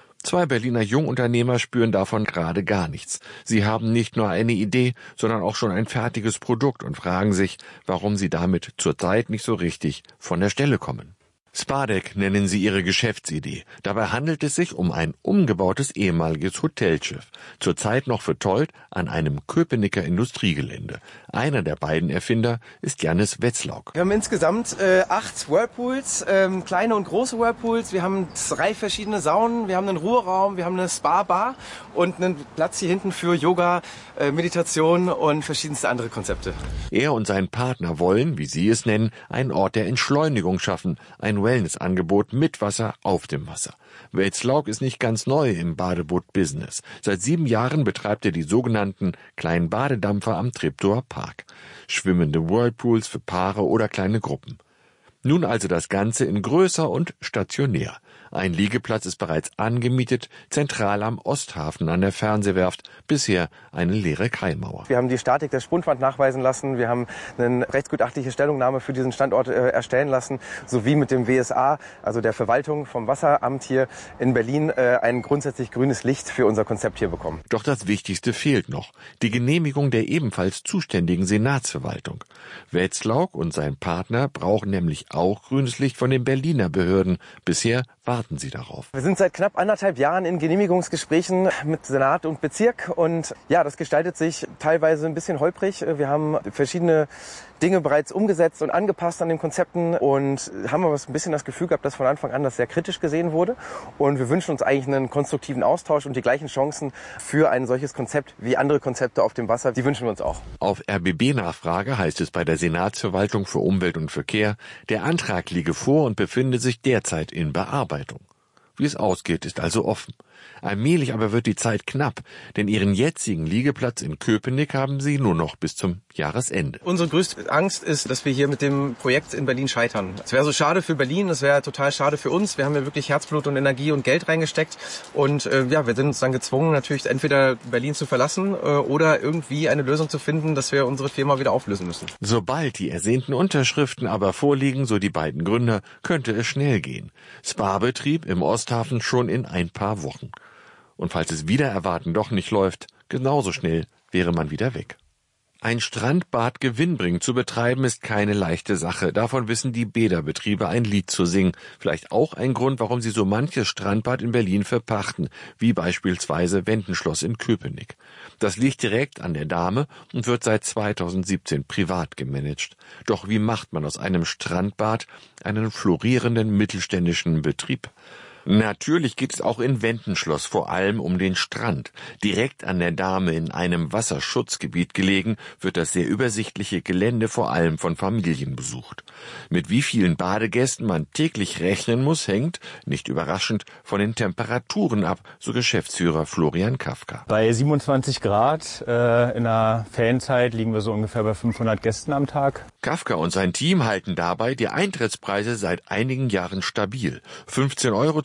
2 Berliner Jungunternehmer spüren davon gerade gar nichts. Sie haben nicht nur eine Idee, sondern auch schon ein fertiges Produkt und fragen sich, warum sie damit zurzeit nicht so richtig von der Stelle kommen. Spardeck nennen sie ihre Geschäftsidee. Dabei handelt es sich um ein umgebautes ehemaliges Hotelschiff, zurzeit noch vertollt an einem Köpenicker Industriegelände. Einer der beiden Erfinder ist Jannis Wetzlauk. Wir haben insgesamt 8 Whirlpools, kleine und große Whirlpools. Wir haben 3 verschiedene Saunen, wir haben einen Ruheraum, wir haben eine Spa-Bar und einen Platz hier hinten für Yoga, Meditation und verschiedenste andere Konzepte. Er und sein Partner wollen, wie sie es nennen, einen Ort der Entschleunigung schaffen, ein Wellnessangebot mit Wasser auf dem Wasser. Wetzlauk ist nicht ganz neu im Badeboot-Business. Seit 7 Jahren betreibt er die sogenannten kleinen Badedampfer am Treptower Park. Schwimmende Whirlpools für Paare oder kleine Gruppen. Nun also das Ganze in größer und stationär. Ein Liegeplatz ist bereits angemietet, zentral am Osthafen an der Fernsehwerft, bisher eine leere Kaimauer. Wir haben die Statik der Spundwand nachweisen lassen, wir haben eine rechtsgutachtliche Stellungnahme für diesen Standort erstellen lassen, sowie mit dem WSA, also der Verwaltung vom Wasseramt hier in Berlin, ein grundsätzlich grünes Licht für unser Konzept hier bekommen. Doch das Wichtigste fehlt noch, die Genehmigung der ebenfalls zuständigen Senatsverwaltung. Wetzlauk und sein Partner brauchen nämlich auch grünes Licht von den Berliner Behörden. Bisher warten sie darauf. Wir sind seit knapp 1,5 Jahren in Genehmigungsgesprächen mit Senat und Bezirk und ja, das gestaltet sich teilweise ein bisschen holprig. Wir haben verschiedene Dinge bereits umgesetzt und angepasst an den Konzepten und haben aber ein bisschen das Gefühl gehabt, dass von Anfang an das sehr kritisch gesehen wurde. Und wir wünschen uns eigentlich einen konstruktiven Austausch und die gleichen Chancen für ein solches Konzept wie andere Konzepte auf dem Wasser. Die wünschen wir uns auch. Auf RBB-Nachfrage heißt es bei der Senatsverwaltung für Umwelt und Verkehr, der Antrag liege vor und befinde sich derzeit in Bearbeitung. Wie es ausgeht, ist also offen. Allmählich aber wird die Zeit knapp, denn ihren jetzigen Liegeplatz in Köpenick haben sie nur noch bis zum Jahresende. Unsere größte Angst ist, dass wir hier mit dem Projekt in Berlin scheitern. Es wäre so schade für Berlin, es wäre total schade für uns. Wir haben ja wirklich Herzblut und Energie und Geld reingesteckt und ja, wir sind uns dann gezwungen, natürlich entweder Berlin zu verlassen oder irgendwie eine Lösung zu finden, dass wir unsere Firma wieder auflösen müssen. Sobald die ersehnten Unterschriften aber vorliegen, so die beiden Gründer, könnte es schnell gehen. Spa-Betrieb im Osthafen schon in ein paar Wochen. Und falls es wider Erwarten doch nicht läuft, genauso schnell wäre man wieder weg. Ein Strandbad gewinnbringend zu betreiben ist keine leichte Sache. Davon wissen die Bäderbetriebe ein Lied zu singen. Vielleicht auch ein Grund, warum sie so manches Strandbad in Berlin verpachten, wie beispielsweise Wendenschloss in Köpenick. Das liegt direkt an der Dahme und wird seit 2017 privat gemanagt. Doch wie macht man aus einem Strandbad einen florierenden mittelständischen Betrieb? Natürlich geht es auch in Wendenschloss vor allem um den Strand. Direkt an der Dahme in einem Wasserschutzgebiet gelegen, wird das sehr übersichtliche Gelände vor allem von Familien besucht. Mit wie vielen Badegästen man täglich rechnen muss, hängt, nicht überraschend, von den Temperaturen ab, so Geschäftsführer Florian Kafka. Bei 27 Grad in der Ferienzeit liegen wir so ungefähr bei 500 Gästen am Tag. Kafka und sein Team halten dabei die Eintrittspreise seit einigen Jahren stabil. 15 €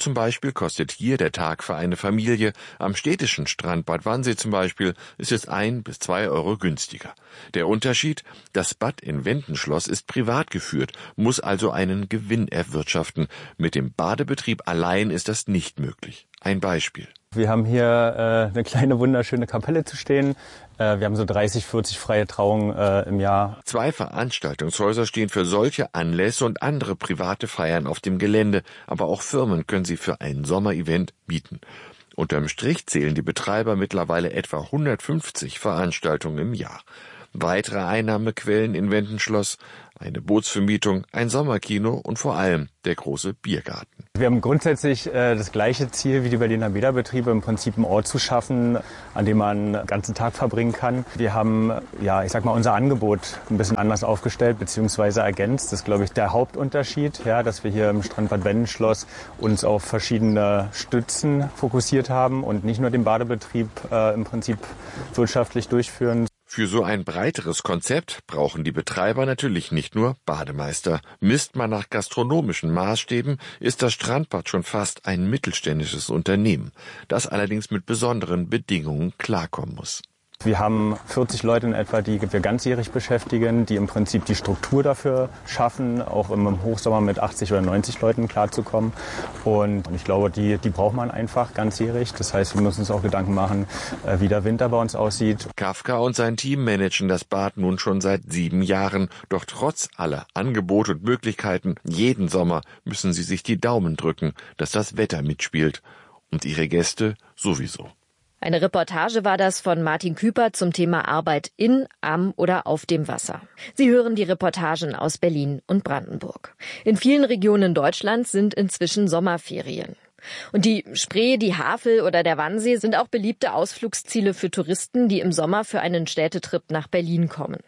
zum Beispiel kostet hier der Tag für eine Familie. Am städtischen Strand Bad Wannsee zum Beispiel ist es 1 bis 2 Euro günstiger. Der Unterschied? Das Bad in Wendenschloss ist privat geführt, muss also einen Gewinn erwirtschaften. Mit dem Badebetrieb allein ist das nicht möglich. Ein Beispiel. Wir haben hier eine kleine wunderschöne Kapelle zu stehen. Wir haben so 30, 40 freie Trauungen im Jahr. 2 Veranstaltungshäuser stehen für solche Anlässe und andere private Feiern auf dem Gelände. Aber auch Firmen können sie für ein Sommerevent bieten. Unterm Strich zählen die Betreiber mittlerweile etwa 150 Veranstaltungen im Jahr. Weitere Einnahmequellen in Wendenschloss, eine Bootsvermietung, ein Sommerkino und vor allem der große Biergarten. Wir haben grundsätzlich das gleiche Ziel wie die Berliner Bäderbetriebe, im Prinzip einen Ort zu schaffen, an dem man den ganzen Tag verbringen kann. Wir haben, unser Angebot ein bisschen anders aufgestellt bzw. ergänzt. Das ist, glaube ich, der Hauptunterschied, dass wir hier im Strandbad Wendenschloss uns auf verschiedene Stützen fokussiert haben und nicht nur den Badebetrieb im Prinzip wirtschaftlich durchführen. Für so ein breiteres Konzept brauchen die Betreiber natürlich nicht nur Bademeister. Misst man nach gastronomischen Maßstäben, ist das Strandbad schon fast ein mittelständisches Unternehmen, das allerdings mit besonderen Bedingungen klarkommen muss. Wir haben 40 Leute in etwa, die wir ganzjährig beschäftigen, die im Prinzip die Struktur dafür schaffen, auch im Hochsommer mit 80 oder 90 Leuten klarzukommen. Und ich glaube, die braucht man einfach ganzjährig. Das heißt, wir müssen uns auch Gedanken machen, wie der Winter bei uns aussieht. Kafka und sein Team managen das Bad nun schon seit 7 Jahren. Doch trotz aller Angebote und Möglichkeiten, jeden Sommer müssen sie sich die Daumen drücken, dass das Wetter mitspielt. Und ihre Gäste sowieso. Eine Reportage war das von Martin Küper zum Thema Arbeit in, am oder auf dem Wasser. Sie hören die Reportagen aus Berlin und Brandenburg. In vielen Regionen Deutschlands sind inzwischen Sommerferien. Und die Spree, die Havel oder der Wannsee sind auch beliebte Ausflugsziele für Touristen, die im Sommer für einen Städtetrip nach Berlin kommen.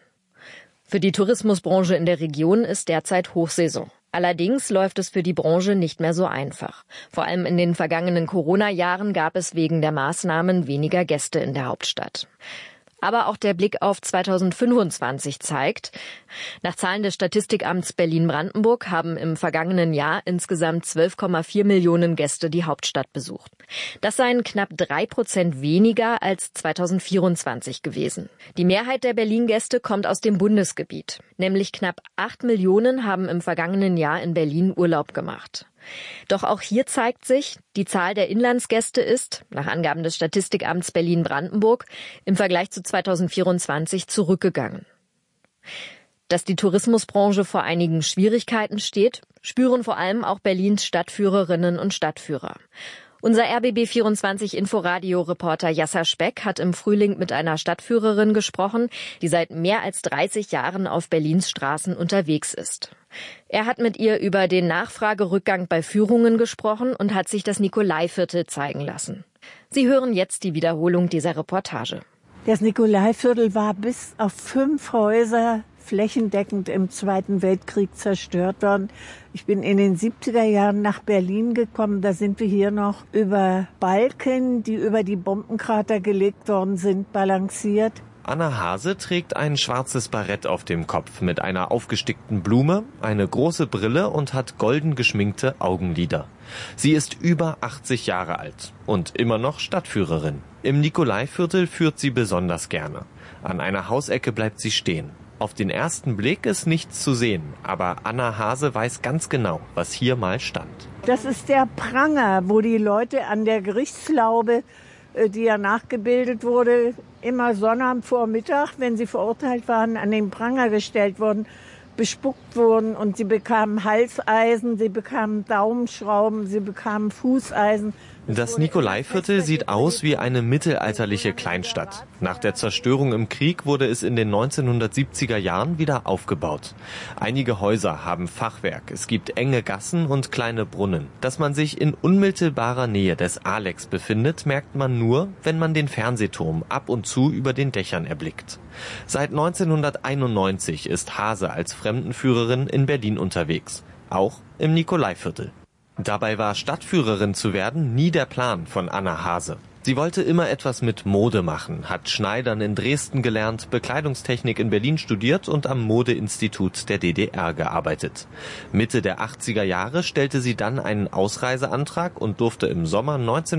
Für die Tourismusbranche in der Region ist derzeit Hochsaison. Allerdings läuft es für die Branche nicht mehr so einfach. Vor allem in den vergangenen Corona-Jahren gab es wegen der Maßnahmen weniger Gäste in der Hauptstadt. Aber auch der Blick auf 2025 zeigt, nach Zahlen des Statistikamts Berlin-Brandenburg haben im vergangenen Jahr insgesamt 12,4 Millionen Gäste die Hauptstadt besucht. Das seien knapp 3% weniger als 2024 gewesen. Die Mehrheit der Berlin-Gäste kommt aus dem Bundesgebiet. Nämlich knapp 8 Millionen haben im vergangenen Jahr in Berlin Urlaub gemacht. Doch auch hier zeigt sich, die Zahl der Inlandsgäste ist, nach Angaben des Statistikamts Berlin-Brandenburg, im Vergleich zu 2024 zurückgegangen. Dass die Tourismusbranche vor einigen Schwierigkeiten steht, spüren vor allem auch Berlins Stadtführerinnen und Stadtführer. Unser RBB24-Inforadio-Reporter Jasser Speck hat im Frühling mit einer Stadtführerin gesprochen, die seit mehr als 30 Jahren auf Berlins Straßen unterwegs ist. Er hat mit ihr über den Nachfragerückgang bei Führungen gesprochen und hat sich das Nikolaiviertel zeigen lassen. Sie hören jetzt die Wiederholung dieser Reportage. Das Nikolaiviertel war bis auf 5 Häuser flächendeckend im Zweiten Weltkrieg zerstört worden. Ich bin in den 70er Jahren nach Berlin gekommen. Da sind wir hier noch über Balken, die über die Bombenkrater gelegt worden sind, balanciert. Anna Hase trägt ein schwarzes Barett auf dem Kopf mit einer aufgestickten Blume, eine große Brille und hat golden geschminkte Augenlider. Sie ist über 80 Jahre alt und immer noch Stadtführerin. Im Nikolaiviertel führt sie besonders gerne. An einer Hausecke bleibt sie stehen. Auf den ersten Blick ist nichts zu sehen, aber Anna Hase weiß ganz genau, was hier mal stand. Das ist der Pranger, wo die Leute an der Gerichtslaube, die ja nachgebildet wurde, immer Sonnabendvormittag, wenn sie verurteilt waren, an den Pranger gestellt wurden, bespuckt wurden und sie bekamen Halseisen, sie bekamen Daumenschrauben, sie bekamen Fußeisen. Das Nikolaiviertel sieht aus wie eine mittelalterliche Kleinstadt. Nach der Zerstörung im Krieg wurde es in den 1970er Jahren wieder aufgebaut. Einige Häuser haben Fachwerk, es gibt enge Gassen und kleine Brunnen. Dass man sich in unmittelbarer Nähe des Alex befindet, merkt man nur, wenn man den Fernsehturm ab und zu über den Dächern erblickt. Seit 1991 ist Hase als Fremdenführerin in Berlin unterwegs, auch im Nikolaiviertel. Dabei war Stadtführerin zu werden nie der Plan von Anna Hase. Sie wollte immer etwas mit Mode machen, hat Schneidern in Dresden gelernt, Bekleidungstechnik in Berlin studiert und am Modeinstitut der DDR gearbeitet. Mitte der 80er Jahre stellte sie dann einen Ausreiseantrag und durfte im Sommer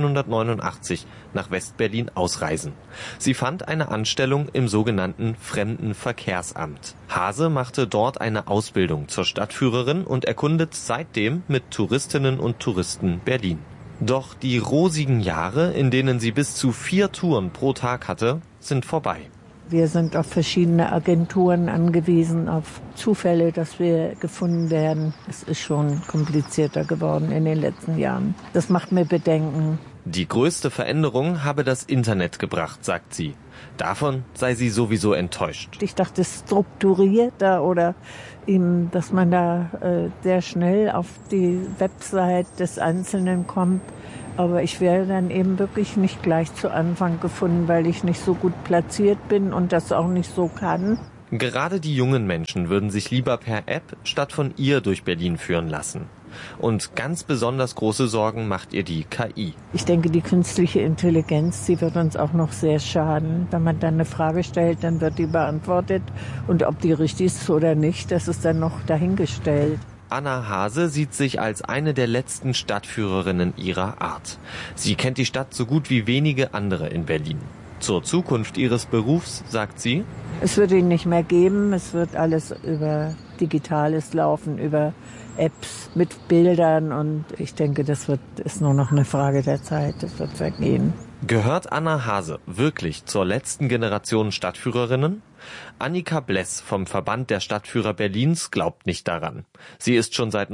1989 nach Westberlin ausreisen. Sie fand eine Anstellung im sogenannten Fremdenverkehrsamt. Hase machte dort eine Ausbildung zur Stadtführerin und erkundet seitdem mit Touristinnen und Touristen Berlin. Doch die rosigen Jahre, in denen sie bis zu 4 Touren pro Tag hatte, sind vorbei. Wir sind auf verschiedene Agenturen angewiesen, auf Zufälle, dass wir gefunden werden. Es ist schon komplizierter geworden in den letzten Jahren. Das macht mir Bedenken. Die größte Veränderung habe das Internet gebracht, sagt sie. Davon sei sie sowieso enttäuscht. Ich dachte, strukturierter oder eben, dass man da sehr schnell auf die Website des Einzelnen kommt. Aber ich werde dann eben wirklich nicht gleich zu Anfang gefunden, weil ich nicht so gut platziert bin und das auch nicht so kann. Gerade die jungen Menschen würden sich lieber per App statt von ihr durch Berlin führen lassen. Und ganz besonders große Sorgen macht ihr die KI. Ich denke, die künstliche Intelligenz, die wird uns auch noch sehr schaden. Wenn man dann eine Frage stellt, dann wird die beantwortet. Und ob die richtig ist oder nicht, das ist dann noch dahingestellt. Anna Hase sieht sich als eine der letzten Stadtführerinnen ihrer Art. Sie kennt die Stadt so gut wie wenige andere in Berlin. Zur Zukunft ihres Berufs sagt sie: Es wird ihn nicht mehr geben. Es wird alles über Digitales laufen, über Apps mit Bildern. Und ich denke, ist nur noch eine Frage der Zeit. Das wird vergehen. Gehört Anna Hase wirklich zur letzten Generation Stadtführerinnen? Annika Bless vom Verband der Stadtführer Berlins glaubt nicht daran. Sie ist schon seit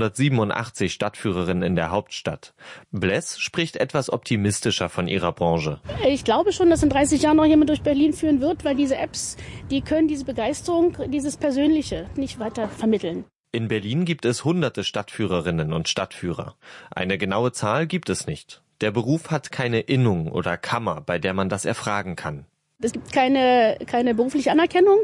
1987 Stadtführerin in der Hauptstadt. Bless spricht etwas optimistischer von ihrer Branche. Ich glaube schon, dass in 30 Jahren noch jemand durch Berlin führen wird, weil diese Apps, die können diese Begeisterung, dieses Persönliche nicht weiter vermitteln. In Berlin gibt es hunderte Stadtführerinnen und Stadtführer. Eine genaue Zahl gibt es nicht. Der Beruf hat keine Innung oder Kammer, bei der man das erfragen kann. Es gibt keine berufliche Anerkennung.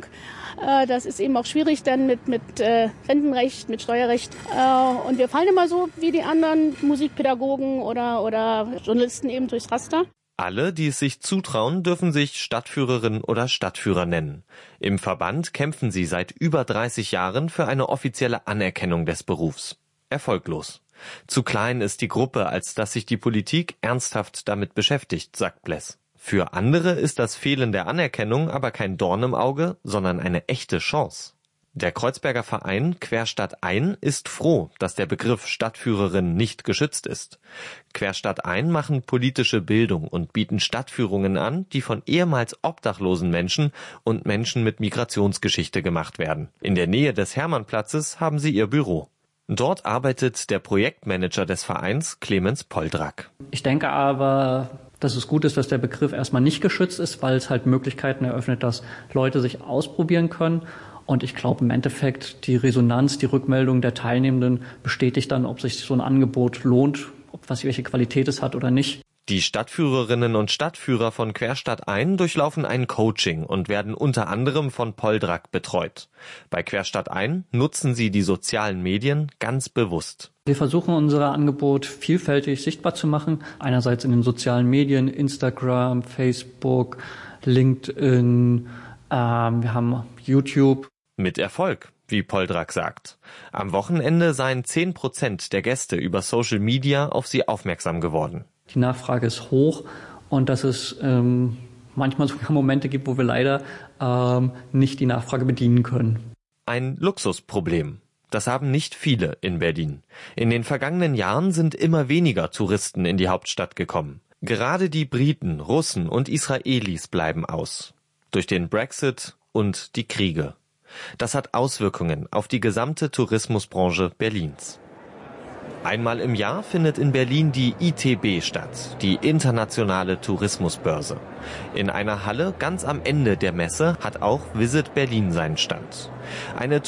Das ist eben auch schwierig dann mit Rentenrecht, mit Steuerrecht. Und wir fallen immer so wie die anderen Musikpädagogen oder Journalisten eben durchs Raster. Alle, die es sich zutrauen, dürfen sich Stadtführerin oder Stadtführer nennen. Im Verband kämpfen sie seit über 30 Jahren für eine offizielle Anerkennung des Berufs. Erfolglos. Zu klein ist die Gruppe, als dass sich die Politik ernsthaft damit beschäftigt, sagt Bless. Für andere ist das Fehlen der Anerkennung aber kein Dorn im Auge, sondern eine echte Chance. Der Kreuzberger Verein Querstadtein ist froh, dass der Begriff Stadtführerin nicht geschützt ist. Querstadtein machen politische Bildung und bieten Stadtführungen an, die von ehemals obdachlosen Menschen und Menschen mit Migrationsgeschichte gemacht werden. In der Nähe des Hermannplatzes haben sie ihr Büro. Dort arbeitet der Projektmanager des Vereins, Clemens Poldrack. Ich denke aber, dass es gut ist, dass der Begriff erstmal nicht geschützt ist, weil es halt Möglichkeiten eröffnet, dass Leute sich ausprobieren können. Und ich glaube im Endeffekt, die Resonanz, die Rückmeldung der Teilnehmenden bestätigt dann, ob sich so ein Angebot lohnt, welche Qualität es hat oder nicht. Die Stadtführerinnen und Stadtführer von Querstadtein durchlaufen ein Coaching und werden unter anderem von Poldrack betreut. Bei Querstadtein nutzen sie die sozialen Medien ganz bewusst. Wir versuchen unser Angebot vielfältig sichtbar zu machen. Einerseits in den sozialen Medien, Instagram, Facebook, LinkedIn, wir haben YouTube. Mit Erfolg, wie Poldrack sagt. Am Wochenende seien 10% der Gäste über Social Media auf sie aufmerksam geworden. Die Nachfrage ist hoch und dass es manchmal sogar Momente gibt, wo wir leider nicht die Nachfrage bedienen können. Ein Luxusproblem. Das haben nicht viele in Berlin. In den vergangenen Jahren sind immer weniger Touristen in die Hauptstadt gekommen. Gerade die Briten, Russen und Israelis bleiben aus. Durch den Brexit und die Kriege. Das hat Auswirkungen auf die gesamte Tourismusbranche Berlins. Einmal im Jahr findet in Berlin die ITB statt, die Internationale Tourismusbörse. In einer Halle ganz am Ende der Messe hat auch Visit Berlin seinen Stand. Eine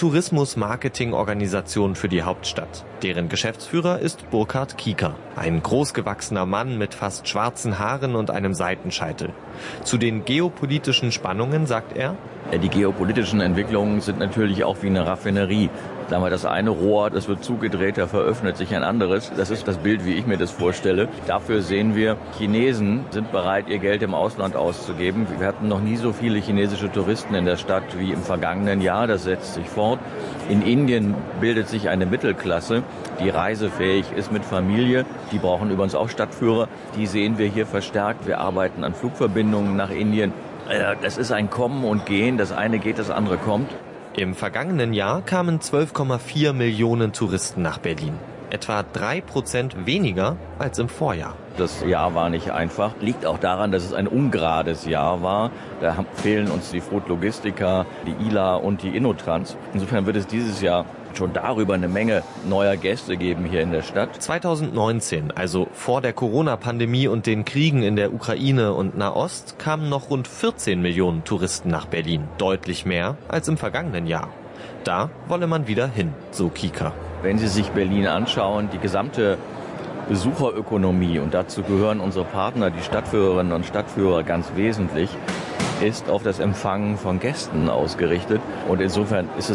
Tourismus-Marketing-Organisation für die Hauptstadt. Deren Geschäftsführer ist Burkhard Kieker, ein großgewachsener Mann mit fast schwarzen Haaren und einem Seitenscheitel. Zu den geopolitischen Spannungen sagt er: Die geopolitischen Entwicklungen sind natürlich auch wie eine Raffinerie. Sagen wir, das eine Rohr, das wird zugedreht, da veröffnet sich ein anderes. Das ist das Bild, wie ich mir das vorstelle. Dafür sehen wir, Chinesen sind bereit, ihr Geld im Ausland auszugeben. Wir hatten noch nie so viele chinesische Touristen in der Stadt wie im vergangenen Jahr. Das setzt sich fort. In Indien bildet sich eine Mittelklasse, die reisefähig ist mit Familie. Die brauchen übrigens auch Stadtführer. Die sehen wir hier verstärkt. Wir arbeiten an Flugverbindungen nach Indien. Das ist ein Kommen und Gehen. Das eine geht, das andere kommt. Im vergangenen Jahr kamen 12,4 Millionen Touristen nach Berlin. Etwa 3% weniger als im Vorjahr. Das Jahr war nicht einfach. Liegt auch daran, dass es ein ungerades Jahr war. Da fehlen uns die Frut Logistica, die ILA und die Innotrans. Insofern wird es dieses Jahr schon darüber eine Menge neuer Gäste geben hier in der Stadt. 2019, also vor der Corona-Pandemie und den Kriegen in der Ukraine und Nahost, kamen noch rund 14 Millionen Touristen nach Berlin. Deutlich mehr als im vergangenen Jahr. Da wolle man wieder hin, so Kieker. Wenn Sie sich Berlin anschauen, die gesamte Besucherökonomie, und dazu gehören unsere Partner, die Stadtführerinnen und Stadtführer ganz wesentlich, ist auf das Empfangen von Gästen ausgerichtet. Und insofern ist es